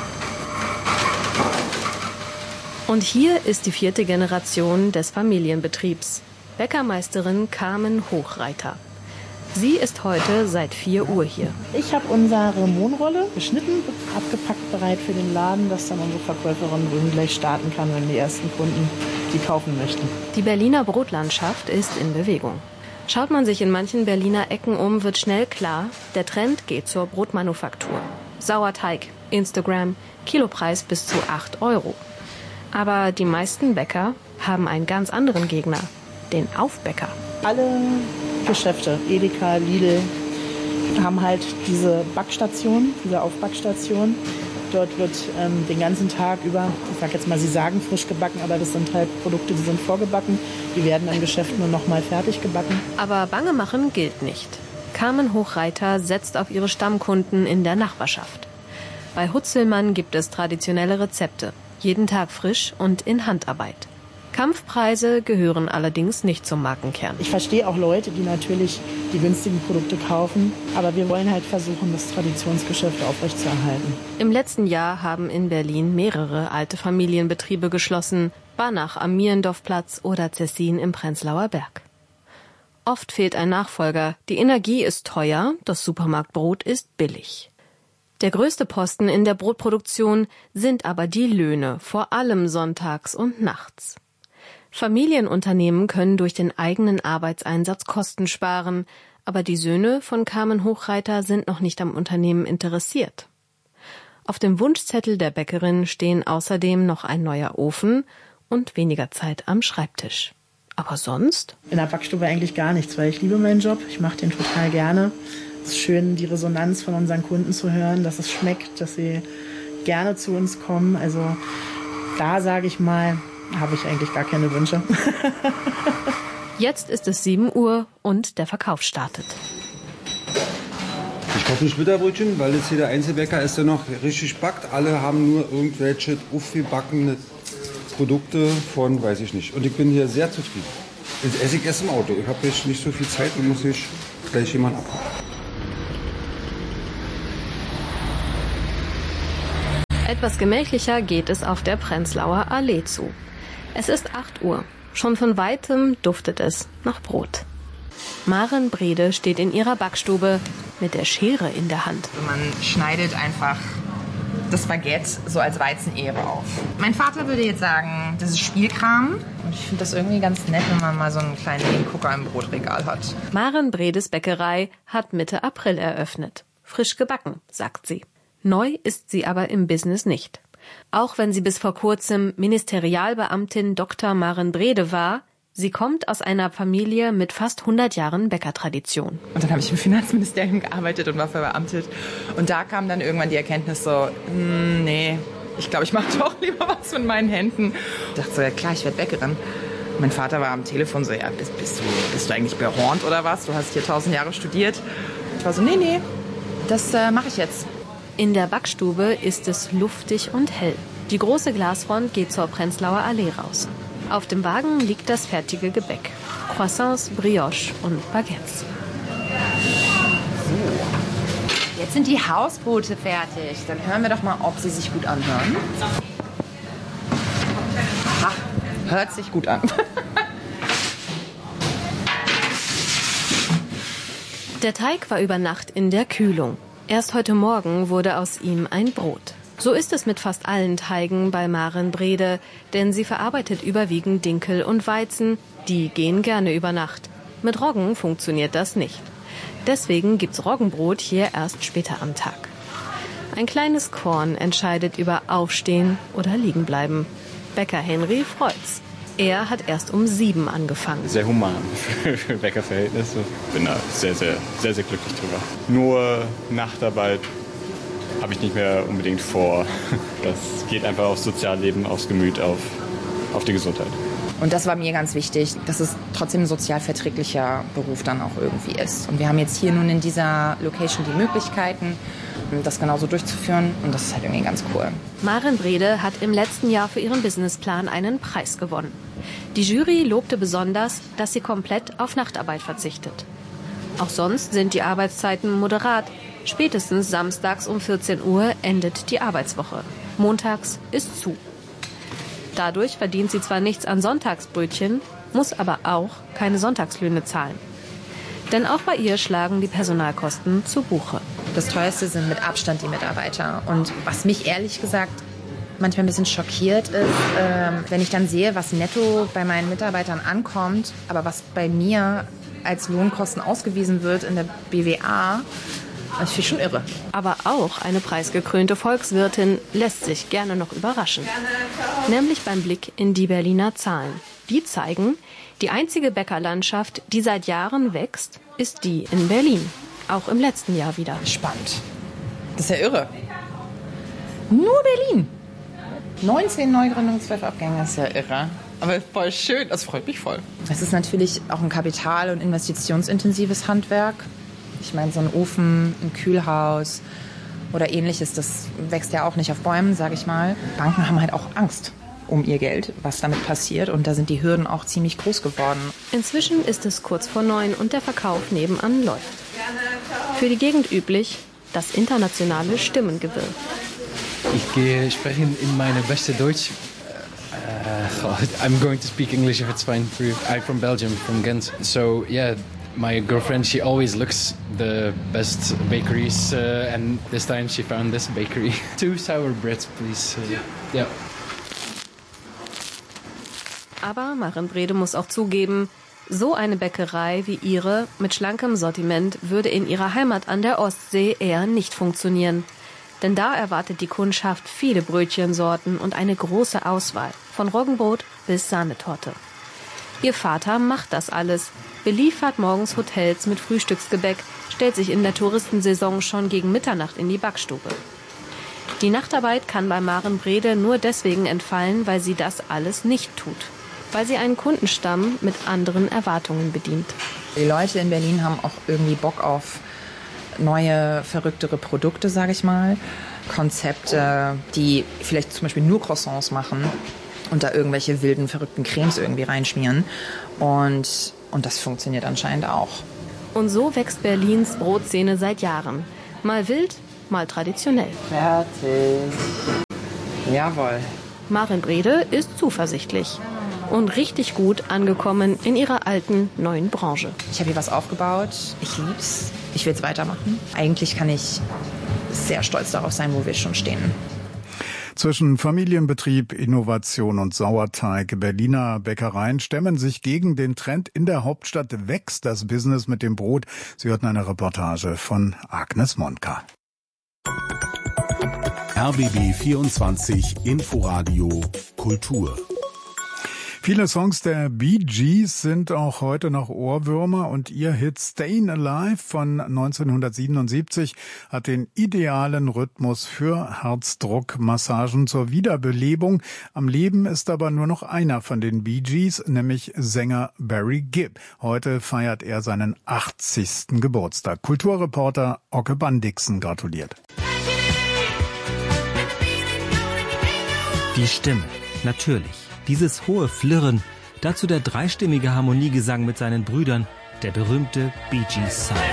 Und hier ist die 4. Generation des Familienbetriebs. Bäckermeisterin Carmen Hochreiter. Sie ist heute seit 4 Uhr hier. Ich habe unsere Mohnrolle geschnitten, abgepackt, bereit für den Laden, dass dann unsere Verkäuferin drüben gleich starten kann, wenn die ersten Kunden die kaufen möchten. Die Berliner Brotlandschaft ist in Bewegung. Schaut man sich in manchen Berliner Ecken um, wird schnell klar, der Trend geht zur Brotmanufaktur. Sauerteig, Instagram, Kilopreis bis zu 8 Euro. Aber die meisten Bäcker haben einen ganz anderen Gegner, den Aufbäcker. Alle Geschäfte, Edeka, Lidl, haben halt diese Backstation, diese Aufbackstation. Dort wird den ganzen Tag über, ich sag jetzt mal, sie sagen frisch gebacken, aber das sind halt Produkte, die sind vorgebacken. Die werden im Geschäft nur noch mal fertig gebacken. Aber bange machen gilt nicht. Carmen Hochreiter setzt auf ihre Stammkunden in der Nachbarschaft. Bei Hutzelmann gibt es traditionelle Rezepte, jeden Tag frisch und in Handarbeit. Kampfpreise gehören allerdings nicht zum Markenkern. Ich verstehe auch Leute, die natürlich die günstigen Produkte kaufen, aber wir wollen halt versuchen, das Traditionsgeschäft aufrechtzuerhalten. Im letzten Jahr haben in Berlin mehrere alte Familienbetriebe geschlossen, Banach am Mierendorfplatz oder Cessin im Prenzlauer Berg. Oft fehlt ein Nachfolger, die Energie ist teuer, das Supermarktbrot ist billig. Der größte Posten in der Brotproduktion sind aber die Löhne, vor allem sonntags und nachts. Familienunternehmen können durch den eigenen Arbeitseinsatz Kosten sparen, aber die Söhne von Carmen Hochreiter sind noch nicht am Unternehmen interessiert. Auf dem Wunschzettel der Bäckerin stehen außerdem noch ein neuer Ofen und weniger Zeit am Schreibtisch. Aber sonst? In der Backstube eigentlich gar nichts, weil ich liebe meinen Job. Ich mache den total gerne. Es ist schön, die Resonanz von unseren Kunden zu hören, dass es schmeckt, dass sie gerne zu uns kommen. Also da sage ich mal, habe ich eigentlich gar keine Wünsche. Jetzt ist es 7 Uhr und der Verkauf startet. Ich kaufe ein Splitterbrötchen, weil jetzt hier der Einzelbäcker ist, der noch richtig backt. Alle haben nur irgendwelche aufgebackene Produkte von, weiß ich nicht. Und ich bin hier sehr zufrieden. Jetzt esse ich erst im Auto. Ich habe jetzt nicht so viel Zeit und muss ich gleich jemanden abholen. Etwas gemächlicher geht es auf der Prenzlauer Allee zu. Es ist 8 Uhr. Schon von weitem duftet es nach Brot. Maren Brede steht in ihrer Backstube mit der Schere in der Hand. Man schneidet einfach das Baguette so als Weizenehre auf. Mein Vater würde jetzt sagen, das ist Spielkram. Und ich finde das irgendwie ganz nett, wenn man mal so einen kleinen Hingucker im Brotregal hat. Maren Bredes Bäckerei hat Mitte April eröffnet. Frisch gebacken, sagt sie. Neu ist sie aber im Business nicht. Auch wenn sie bis vor kurzem Ministerialbeamtin Dr. Maren Brede war, sie kommt aus einer Familie mit fast 100 Jahren Bäckertradition. Und dann habe ich im Finanzministerium gearbeitet und war verbeamtet. Und da kam dann irgendwann die Erkenntnis so, nee, ich glaube, ich mache doch lieber was mit meinen Händen. Ich dachte so, ja klar, ich werde Bäckerin. Mein Vater war am Telefon so, ja, bist du eigentlich behornt oder was? Du hast hier 1000 Jahre studiert. Ich war so, nee, das mache ich jetzt. In der Backstube ist es luftig und hell. Die große Glasfront geht zur Prenzlauer Allee raus. Auf dem Wagen liegt das fertige Gebäck. Croissants, Brioche und Baguettes. So, jetzt sind die Hausbrote fertig. Dann hören wir doch mal, ob sie sich gut anhören. Aha, hört sich gut an. Der Teig war über Nacht in der Kühlung. Erst heute Morgen wurde aus ihm ein Brot. So ist es mit fast allen Teigen bei Maren Brede, denn sie verarbeitet überwiegend Dinkel und Weizen, die gehen gerne über Nacht. Mit Roggen funktioniert das nicht. Deswegen gibt's Roggenbrot hier erst später am Tag. Ein kleines Korn entscheidet über Aufstehen oder Liegenbleiben. Bäcker Henry freut's. Er hat erst um 7 angefangen. Sehr human für Bäckerverhältnisse. Bin da sehr, sehr, sehr, sehr glücklich drüber. Nur Nachtarbeit habe ich nicht mehr unbedingt vor. Das geht einfach aufs Sozialleben, aufs Gemüt, auf die Gesundheit. Und das war mir ganz wichtig, dass es trotzdem ein sozial verträglicher Beruf dann auch irgendwie ist. Und wir haben jetzt hier nun in dieser Location die Möglichkeiten, das genauso durchzuführen. Und das ist halt irgendwie ganz cool. Maren Brede hat im letzten Jahr für ihren Businessplan einen Preis gewonnen. Die Jury lobte besonders, dass sie komplett auf Nachtarbeit verzichtet. Auch sonst sind die Arbeitszeiten moderat. Spätestens samstags um 14 Uhr endet die Arbeitswoche. Montags ist zu. Dadurch verdient sie zwar nichts an Sonntagsbrötchen, muss aber auch keine Sonntagslöhne zahlen. Denn auch bei ihr schlagen die Personalkosten zu Buche. Das teuerste sind mit Abstand die Mitarbeiter. Und was mich ehrlich gesagt manchmal ein bisschen schockiert ist, wenn ich dann sehe, was netto bei meinen Mitarbeitern ankommt, aber was bei mir als Lohnkosten ausgewiesen wird in der BWA, das finde ich schon irre. Aber auch eine preisgekrönte Volkswirtin lässt sich gerne noch überraschen. Nämlich beim Blick in die Berliner Zahlen. Die zeigen, die einzige Bäckerlandschaft, die seit Jahren wächst, ist die in Berlin. Auch im letzten Jahr wieder. Spannend. Das ist ja irre. Nur Berlin. 19 Neugründungen, 12 Abgänge, das ist ja irre. Aber voll schön, das freut mich voll. Es ist natürlich auch ein kapital- und investitionsintensives Handwerk. Ich meine, so ein Ofen, ein Kühlhaus oder ähnliches, das wächst ja auch nicht auf Bäumen, sage ich mal. Banken haben halt auch Angst um ihr Geld, was damit passiert. Und da sind die Hürden auch ziemlich groß geworden. Inzwischen ist es kurz vor 9 und der Verkauf nebenan läuft. Für die Gegend üblich das internationale Stimmengewirr. Ich spreche in meine beste Deutsch. I'm going to speak English if it's fine for you. I'm from Belgium, from Ghent. So yeah, My girlfriend, she always looks the best bakeries, and this time she found this bakery. 2 sour breads, please. Yeah. Aber Maren Brede muss auch zugeben, so eine Bäckerei wie ihre mit schlankem Sortiment würde in ihrer Heimat an der Ostsee eher nicht funktionieren. Denn da erwartet die Kundschaft viele Brötchensorten und eine große Auswahl, von Roggenbrot bis Sahnetorte. Ihr Vater macht das alles, beliefert morgens Hotels mit Frühstücksgebäck, stellt sich in der Touristensaison schon gegen Mitternacht in die Backstube. Die Nachtarbeit kann bei Maren Brede nur deswegen entfallen, weil sie das alles nicht tut. Weil sie einen Kundenstamm mit anderen Erwartungen bedient. Die Leute in Berlin haben auch irgendwie Bock auf neue, verrücktere Produkte, sage ich mal. Konzepte, die vielleicht zum Beispiel nur Croissants machen und da irgendwelche wilden, verrückten Cremes irgendwie reinschmieren. Und das funktioniert anscheinend auch. Und so wächst Berlins Brotszene seit Jahren. Mal wild, mal traditionell. Fertig. Jawohl. Maren Brede ist zuversichtlich. Und richtig gut angekommen in ihrer alten, neuen Branche. Ich habe hier was aufgebaut. Ich lieb's. Ich will es weitermachen. Eigentlich kann ich sehr stolz darauf sein, wo wir schon stehen. Zwischen Familienbetrieb, Innovation und Sauerteig. Berliner Bäckereien stemmen sich gegen den Trend. In der Hauptstadt wächst das Business mit dem Brot. Sie hörten eine Reportage von Agnes Monka. RBB 24 Inforadio Kultur. Viele Songs der Bee Gees sind auch heute noch Ohrwürmer und ihr Hit Stayin' Alive von 1977 hat den idealen Rhythmus für Herzdruckmassagen zur Wiederbelebung. Am Leben ist aber nur noch einer von den Bee Gees, nämlich Sänger Barry Gibb. Heute feiert er seinen 80. Geburtstag. Kulturreporter Ocke Bandixen gratuliert. Die Stimme, natürlich. Dieses hohe Flirren, dazu der dreistimmige Harmoniegesang mit seinen Brüdern, der berühmte Bee Gees Sound.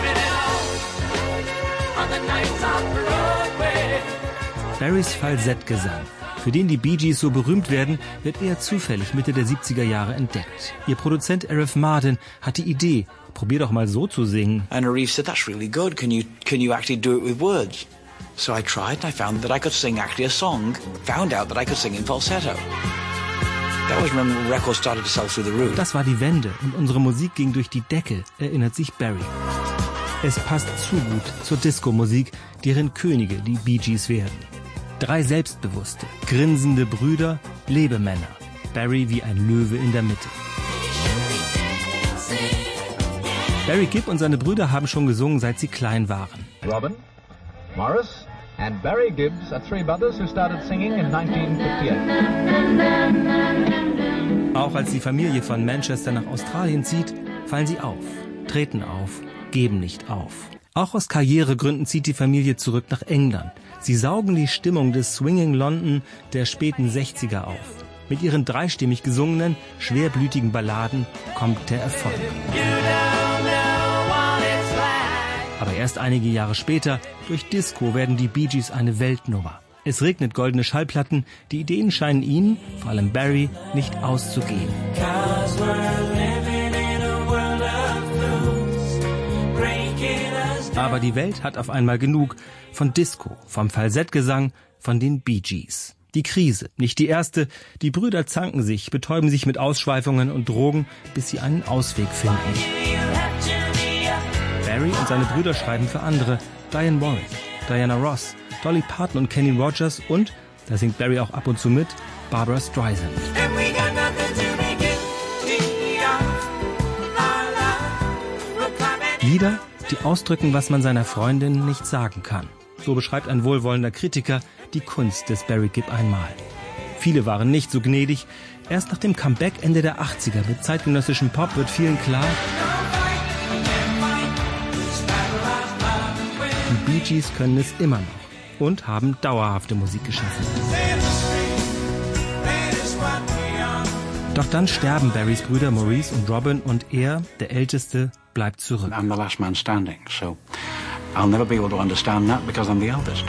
Barrys Falsettgesang, für den die Bee Gees so berühmt werden, wird eher zufällig Mitte der 70er Jahre entdeckt. Ihr Produzent Arif Mardin hat die Idee, probier doch mal so zu singen. And Arif said, that's really good, can you actually do it with words? So I tried and I found that I could sing actually a song, found out that I could sing in falsetto. Das war die Wende und unsere Musik ging durch die Decke, erinnert sich Barry. Es passt zu gut zur Disco-Musik, deren Könige die Bee Gees werden. 3 selbstbewusste, grinsende Brüder, Lebemänner. Barry wie ein Löwe in der Mitte. Barry Gibb und seine Brüder haben schon gesungen, seit sie klein waren. Robin, Morris and Barry Gibbs are 3 brothers who started singing in 1958. Auch als die Familie von Manchester nach Australien zieht, fallen sie auf, treten auf, geben nicht auf. Auch aus Karrieregründen zieht die Familie zurück nach England. Sie saugen die Stimmung des Swinging London der späten 60er auf. Mit ihren dreistimmig gesungenen, schwerblütigen Balladen kommt der Erfolg. Aber erst einige Jahre später, durch Disco, werden die Bee Gees eine Weltnummer. Es regnet goldene Schallplatten, die Ideen scheinen ihnen, vor allem Barry, nicht auszugehen. Aber die Welt hat auf einmal genug von Disco, vom Falsettgesang, von den Bee Gees. Die Krise, nicht die erste, die Brüder zanken sich, betäuben sich mit Ausschweifungen und Drogen, bis sie einen Ausweg finden. Barry und seine Brüder schreiben für andere, Diane Warren, Diana Ross, Dolly Parton und Kenny Rogers und, da singt Barry auch ab und zu mit, Barbra Streisand. Lieder, die ausdrücken, was man seiner Freundin nicht sagen kann. So beschreibt ein wohlwollender Kritiker die Kunst des Barry Gibb einmal. Viele waren nicht so gnädig. Erst nach dem Comeback Ende der 80er mit zeitgenössischem Pop wird vielen klar, die Bee Gees können es immer noch und haben dauerhafte Musik geschaffen. Doch dann sterben Barrys Brüder Maurice und Robin und er, der Älteste, bleibt zurück. I'm the last man standing, so I'll never be able to understand that because I'm the eldest.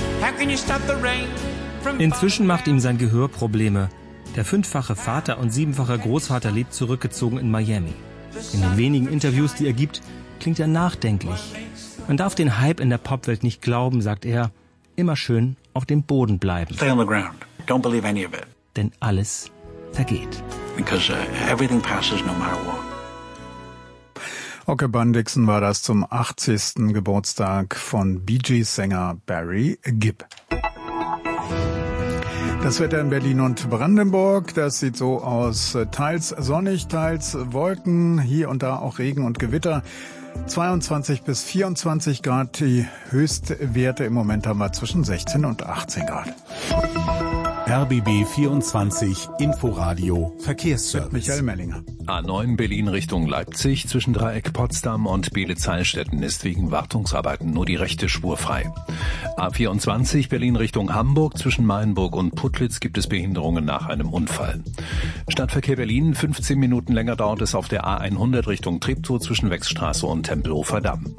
Inzwischen macht ihm sein Gehör Probleme. Der 5-fache Vater und 7-fache Großvater lebt zurückgezogen in Miami. In den wenigen Interviews, die er gibt, klingt er nachdenklich. Man darf den Hype in der Popwelt nicht glauben, sagt er. Immer schön auf dem Boden bleiben. Stay on the ground. Don't believe any of it. Denn alles vergeht. Because everything passes no matter what. Ocke Bundixon war das zum 80. Geburtstag von Bee Gees-Sänger Barry Gibb. Das Wetter in Berlin und Brandenburg, das sieht so aus. Teils sonnig, teils Wolken, hier und da auch Regen und Gewitter. 22 bis 24 Grad, die Höchstwerte im Moment haben wir zwischen 16 und 18 Grad. RBB 24 Inforadio Verkehrsservice. Michael Mellinger. A9 Berlin Richtung Leipzig zwischen Dreieck Potsdam und Beelitz-Heilstätten ist wegen Wartungsarbeiten nur die rechte Spur frei. A24 Berlin Richtung Hamburg zwischen Mayenburg und Putlitz gibt es Behinderungen nach einem Unfall. Stadtverkehr Berlin, 15 Minuten länger dauert es auf der A100 Richtung Treptow zwischen Wechsstraße und Tempelhofer Damm.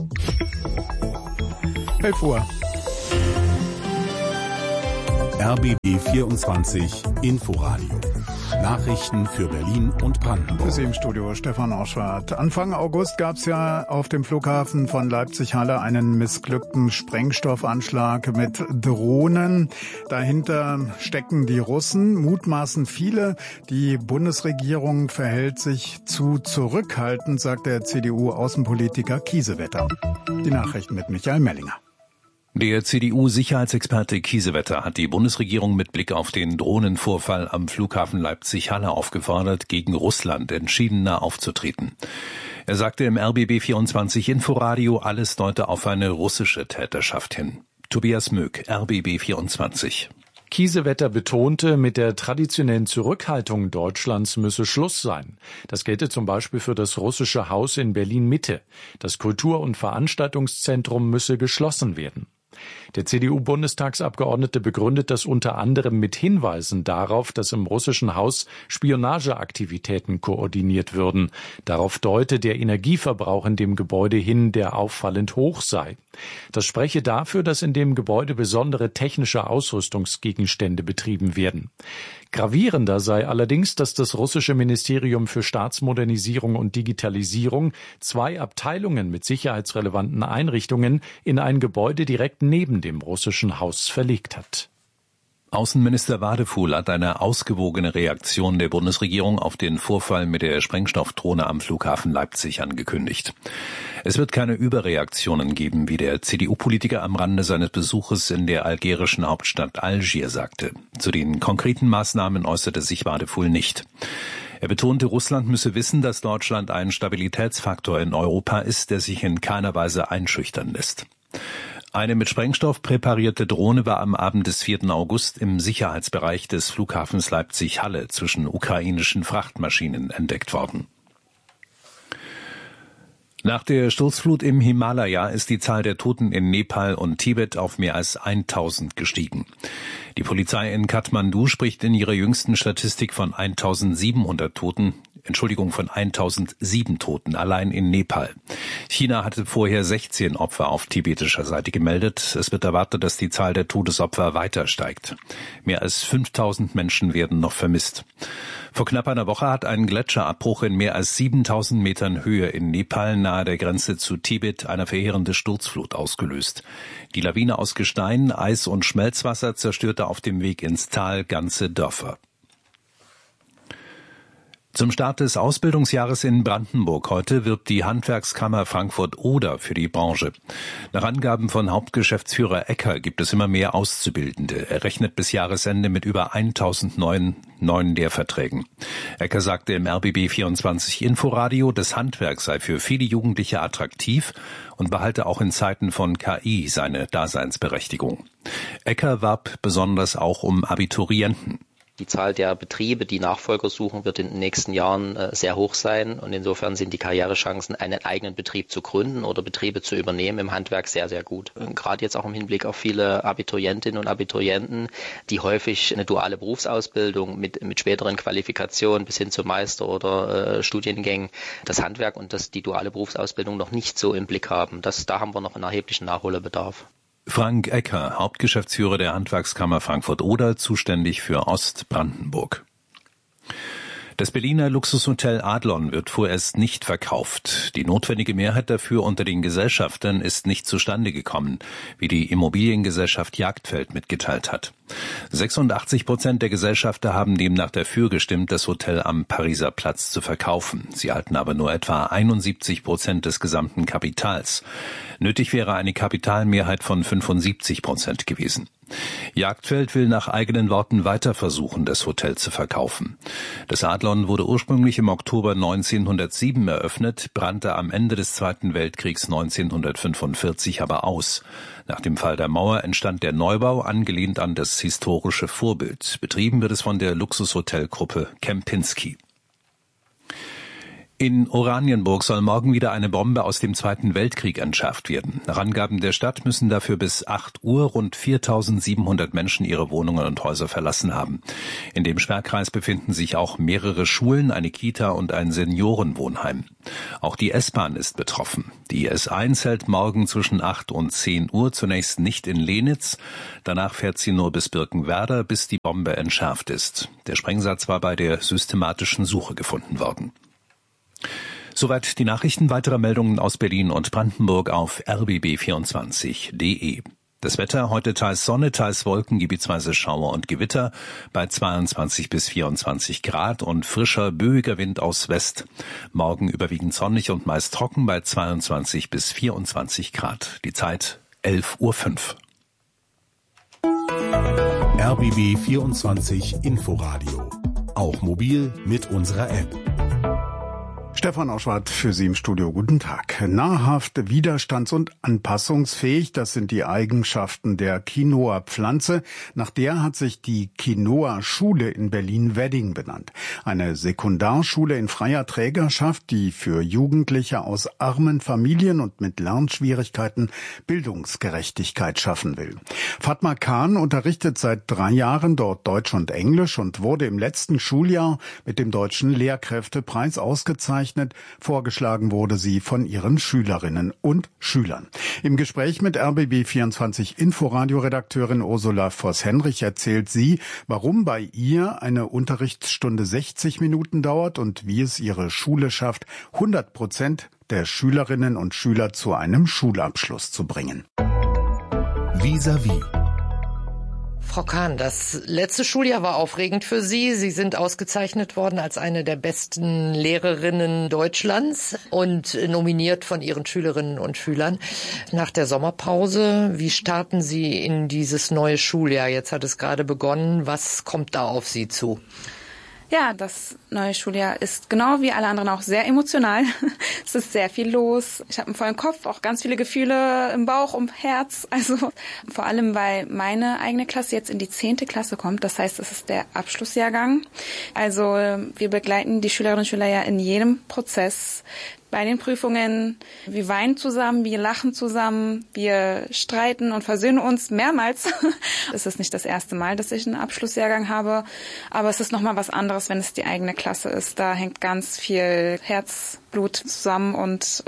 11 Uhr. RBB 24 Inforadio. Nachrichten für Berlin und Brandenburg. Für Sie im Studio Stefan Oschwart. Anfang August gab es ja auf dem Flughafen von Leipzig-Halle einen missglückten Sprengstoffanschlag mit Drohnen. Dahinter stecken die Russen, mutmaßen viele. Die Bundesregierung verhält sich zu zurückhaltend, sagt der CDU-Außenpolitiker Kiesewetter. Die Nachrichten mit Michael Mellinger. Der CDU-Sicherheitsexperte Kiesewetter hat die Bundesregierung mit Blick auf den Drohnenvorfall am Flughafen Leipzig-Halle aufgefordert, gegen Russland entschiedener aufzutreten. Er sagte im RBB 24 Inforadio, alles deute auf eine russische Täterschaft hin. Tobias Möck, RBB 24. Kiesewetter betonte, mit der traditionellen Zurückhaltung Deutschlands müsse Schluss sein. Das gelte zum Beispiel für das russische Haus in Berlin-Mitte. Das Kultur- und Veranstaltungszentrum müsse geschlossen werden. Der CDU-Bundestagsabgeordnete begründet das unter anderem mit Hinweisen darauf, dass im russischen Haus Spionageaktivitäten koordiniert würden. Darauf deute der Energieverbrauch in dem Gebäude hin, der auffallend hoch sei. Das spreche dafür, dass in dem Gebäude besondere technische Ausrüstungsgegenstände betrieben werden. Gravierender sei allerdings, dass das russische Ministerium für Staatsmodernisierung und Digitalisierung 2 Abteilungen mit sicherheitsrelevanten Einrichtungen in ein Gebäude direkt neben dem russischen Haus verlegt hat. Außenminister Wadefuhl hat eine ausgewogene Reaktion der Bundesregierung auf den Vorfall mit der Sprengstoffdrohne am Flughafen Leipzig angekündigt. Es wird keine Überreaktionen geben, wie der CDU-Politiker am Rande seines Besuches in der algerischen Hauptstadt Algier sagte. Zu den konkreten Maßnahmen äußerte sich Wadefuhl nicht. Er betonte, Russland müsse wissen, dass Deutschland ein Stabilitätsfaktor in Europa ist, der sich in keiner Weise einschüchtern lässt. Eine mit Sprengstoff präparierte Drohne war am Abend des 4. August im Sicherheitsbereich des Flughafens Leipzig-Halle zwischen ukrainischen Frachtmaschinen entdeckt worden. Nach der Sturzflut im Himalaya ist die Zahl der Toten in Nepal und Tibet auf mehr als 1000 gestiegen. Die Polizei in Kathmandu spricht in ihrer jüngsten Statistik von 1007 Toten allein in Nepal. China hatte vorher 16 Opfer auf tibetischer Seite gemeldet. Es wird erwartet, dass die Zahl der Todesopfer weiter steigt. Mehr als 5000 Menschen werden noch vermisst. Vor knapp einer Woche hat ein Gletscherabbruch in mehr als 7000 Metern Höhe in Nepal nahe der Grenze zu Tibet eine verheerende Sturzflut ausgelöst. Die Lawine aus Gestein, Eis und Schmelzwasser zerstörte auf dem Weg ins Tal ganze Dörfer. Zum Start des Ausbildungsjahres in Brandenburg heute wirbt die Handwerkskammer Frankfurt-Oder für die Branche. Nach Angaben von Hauptgeschäftsführer Ecker gibt es immer mehr Auszubildende. Er rechnet bis Jahresende mit über 1000 neuen Lehrverträgen. Ecker sagte im RBB 24 Inforadio, das Handwerk sei für viele Jugendliche attraktiv und behalte auch in Zeiten von KI seine Daseinsberechtigung. Ecker warb besonders auch um Abiturienten. Die Zahl der Betriebe, die Nachfolger suchen, wird in den nächsten Jahren sehr hoch sein. Und insofern sind die Karrierechancen, einen eigenen Betrieb zu gründen oder Betriebe zu übernehmen im Handwerk sehr, sehr gut. Gerade jetzt auch im Hinblick auf viele Abiturientinnen und Abiturienten, die häufig eine duale Berufsausbildung mit späteren Qualifikationen bis hin zum Meister- oder Studiengängen, das Handwerk und die duale Berufsausbildung noch nicht so im Blick haben. Da haben wir noch einen erheblichen Nachholbedarf. Frank Ecker, Hauptgeschäftsführer der Handwerkskammer Frankfurt-Oder, zuständig für Ostbrandenburg. Das Berliner Luxushotel Adlon wird vorerst nicht verkauft. Die notwendige Mehrheit dafür unter den Gesellschaftern ist nicht zustande gekommen, wie die Immobiliengesellschaft Jagdfeld mitgeteilt hat. 86% der Gesellschafter haben demnach dafür gestimmt, das Hotel am Pariser Platz zu verkaufen. Sie halten aber nur etwa 71% des gesamten Kapitals. Nötig wäre eine Kapitalmehrheit von 75% gewesen. Jagdfeld will nach eigenen Worten weiter versuchen, das Hotel zu verkaufen. Das Adlon wurde ursprünglich im Oktober 1907 eröffnet, brannte am Ende des Zweiten Weltkriegs 1945 aber aus. Nach dem Fall der Mauer entstand der Neubau, angelehnt an das historische Vorbild. Betrieben wird es von der Luxushotelgruppe Kempinski. In Oranienburg soll morgen wieder eine Bombe aus dem Zweiten Weltkrieg entschärft werden. Nach Angaben der Stadt müssen dafür bis 8 Uhr rund 4.700 Menschen ihre Wohnungen und Häuser verlassen haben. In dem Sperrkreis befinden sich auch mehrere Schulen, eine Kita und ein Seniorenwohnheim. Auch die S-Bahn ist betroffen. Die S1 hält morgen zwischen 8 und 10 Uhr zunächst nicht in Lenitz. Danach fährt sie nur bis Birkenwerder, bis die Bombe entschärft ist. Der Sprengsatz war bei der systematischen Suche gefunden worden. Soweit die Nachrichten. Weitere Meldungen aus Berlin und Brandenburg auf rbb24.de. Das Wetter heute teils Sonne, teils Wolken, gebietsweise Schauer und Gewitter bei 22 bis 24 Grad und frischer, böiger Wind aus West. Morgen überwiegend sonnig und meist trocken bei 22 bis 24 Grad. Die Zeit 11:05 Uhr. RBB 24 Inforadio. Auch mobil mit unserer App. Stefan Auschwart für Sie im Studio. Guten Tag. Nahrhaft, widerstands- und anpassungsfähig, das sind die Eigenschaften der Quinoa-Pflanze. Nach der hat sich die Quinoa-Schule in Berlin-Wedding benannt. Eine Sekundarschule in freier Trägerschaft, die für Jugendliche aus armen Familien und mit Lernschwierigkeiten Bildungsgerechtigkeit schaffen will. Fatma Khan unterrichtet seit 3 Jahren dort Deutsch und Englisch und wurde im letzten Schuljahr mit dem Deutschen Lehrkräftepreis ausgezeichnet. Vorgeschlagen wurde sie von ihren Schülerinnen und Schülern. Im Gespräch mit RBB24 Inforadio-Redakteurin Ursula Voss-Henrich erzählt sie, warum bei ihr eine Unterrichtsstunde 60 Minuten dauert und wie es ihre Schule schafft, 100% der Schülerinnen und Schüler zu einem Schulabschluss zu bringen. Vis-à-vis. Frau Kahn, das letzte Schuljahr war aufregend für Sie. Sie sind ausgezeichnet worden als eine der besten Lehrerinnen Deutschlands und nominiert von Ihren Schülerinnen und Schülern. Nach der Sommerpause, wie starten Sie in dieses neue Schuljahr? Jetzt hat es gerade begonnen. Was kommt da auf Sie zu? Ja, das neue Schuljahr ist genau wie alle anderen auch sehr emotional. Es ist sehr viel los. Ich habe einen vollen Kopf, auch ganz viele Gefühle im Bauch und Herz. Also vor allem, weil meine eigene Klasse jetzt in die 10. Klasse kommt. Das heißt, es ist der Abschlussjahrgang. Also wir begleiten die Schülerinnen und Schüler ja in jedem Prozess. Bei den Prüfungen, wir weinen zusammen, wir lachen zusammen, wir streiten und versöhnen uns mehrmals. Es ist nicht das erste Mal, dass ich einen Abschlussjahrgang habe, aber es ist nochmal was anderes, wenn es die eigene Klasse ist. Da hängt ganz viel Herzblut zusammen und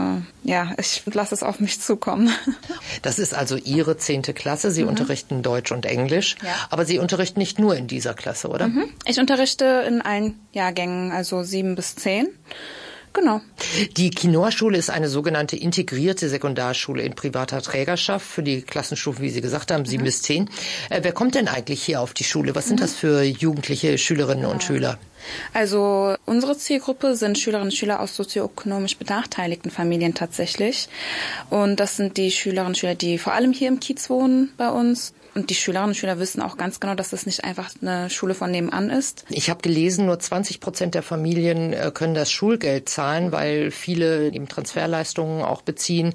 ich lasse es auf mich zukommen. Das ist also Ihre 10. Klasse. Sie unterrichten Deutsch und Englisch, aber Sie unterrichten nicht nur in dieser Klasse, oder? Ich unterrichte in allen Jahrgängen, also 7 bis 10. Genau. Die Quinoa-Schule ist eine sogenannte integrierte Sekundarschule in privater Trägerschaft für die Klassenstufen, wie Sie gesagt haben, 7 bis 10. Wer kommt denn eigentlich hier auf die Schule? Was sind das für jugendliche Schülerinnen und Schüler? Also unsere Zielgruppe sind Schülerinnen und Schüler aus sozioökonomisch benachteiligten Familien tatsächlich. Und das sind die Schülerinnen und Schüler, die vor allem hier im Kiez wohnen bei uns. Und die Schülerinnen und Schüler wissen auch ganz genau, dass das nicht einfach eine Schule von nebenan ist. Ich habe gelesen, nur 20% der Familien können das Schulgeld zahlen, weil viele eben Transferleistungen auch beziehen.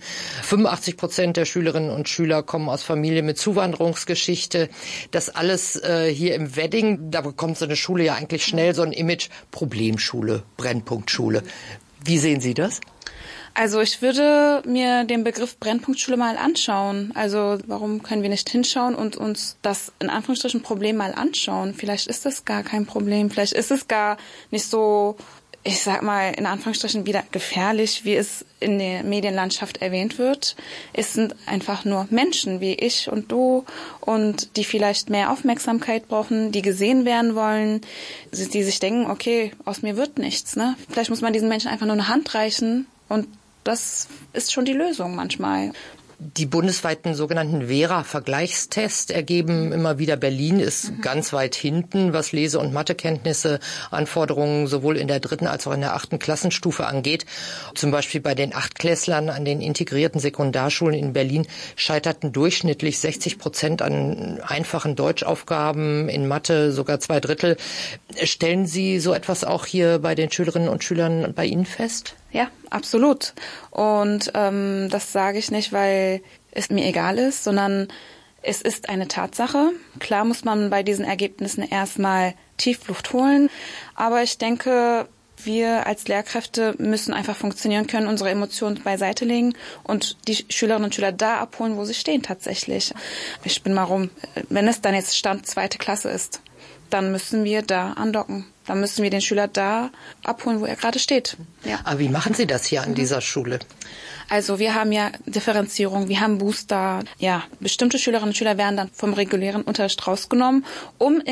85% der Schülerinnen und Schüler kommen aus Familien mit Zuwanderungsgeschichte. Das alles hier im Wedding, da bekommt so eine Schule ja eigentlich schnell so ein Image, Problemschule, Brennpunktschule. Wie sehen Sie das? Also ich würde mir den Begriff Brennpunktschule mal anschauen. Also warum können wir nicht hinschauen und uns das in Anführungsstrichen Problem mal anschauen? Vielleicht ist das gar kein Problem. Vielleicht ist es gar nicht so ich sag mal, in Anführungsstrichen wieder gefährlich, wie es in der Medienlandschaft erwähnt wird. Es sind einfach nur Menschen wie ich und du und die vielleicht mehr Aufmerksamkeit brauchen, die gesehen werden wollen, die sich denken, okay, aus mir wird nichts, ne? Vielleicht muss man diesen Menschen einfach nur eine Hand reichen und das ist schon die Lösung manchmal. Die bundesweiten sogenannten Vera-Vergleichstests ergeben immer wieder, Berlin ist ganz weit hinten, was Lese- und Mathekenntnisse, Anforderungen sowohl in der 3. als auch in der 8. Klassenstufe angeht. Zum Beispiel bei den 8-Klässlern an den integrierten Sekundarschulen in Berlin scheiterten durchschnittlich 60% an einfachen Deutschaufgaben, in Mathe sogar 2/3. Stellen Sie so etwas auch hier bei den Schülerinnen und Schülern bei Ihnen fest? Ja, absolut. Und das sage ich nicht, weil es mir egal ist, sondern es ist eine Tatsache. Klar muss man bei diesen Ergebnissen erstmal Tiefluft holen, aber ich denke, wir als Lehrkräfte müssen einfach funktionieren können, unsere Emotionen beiseite legen und die Schülerinnen und Schüler da abholen, wo sie stehen tatsächlich. Ich spinne mal rum, wenn es dann jetzt Stand 2. Klasse ist, dann müssen wir da andocken. Dann müssen wir den Schüler da abholen, wo er gerade steht. Ja. Aber wie machen Sie das hier an dieser Schule? Also wir haben ja Differenzierung, wir haben Booster. Ja, bestimmte Schülerinnen und Schüler werden dann vom regulären Unterricht rausgenommen, um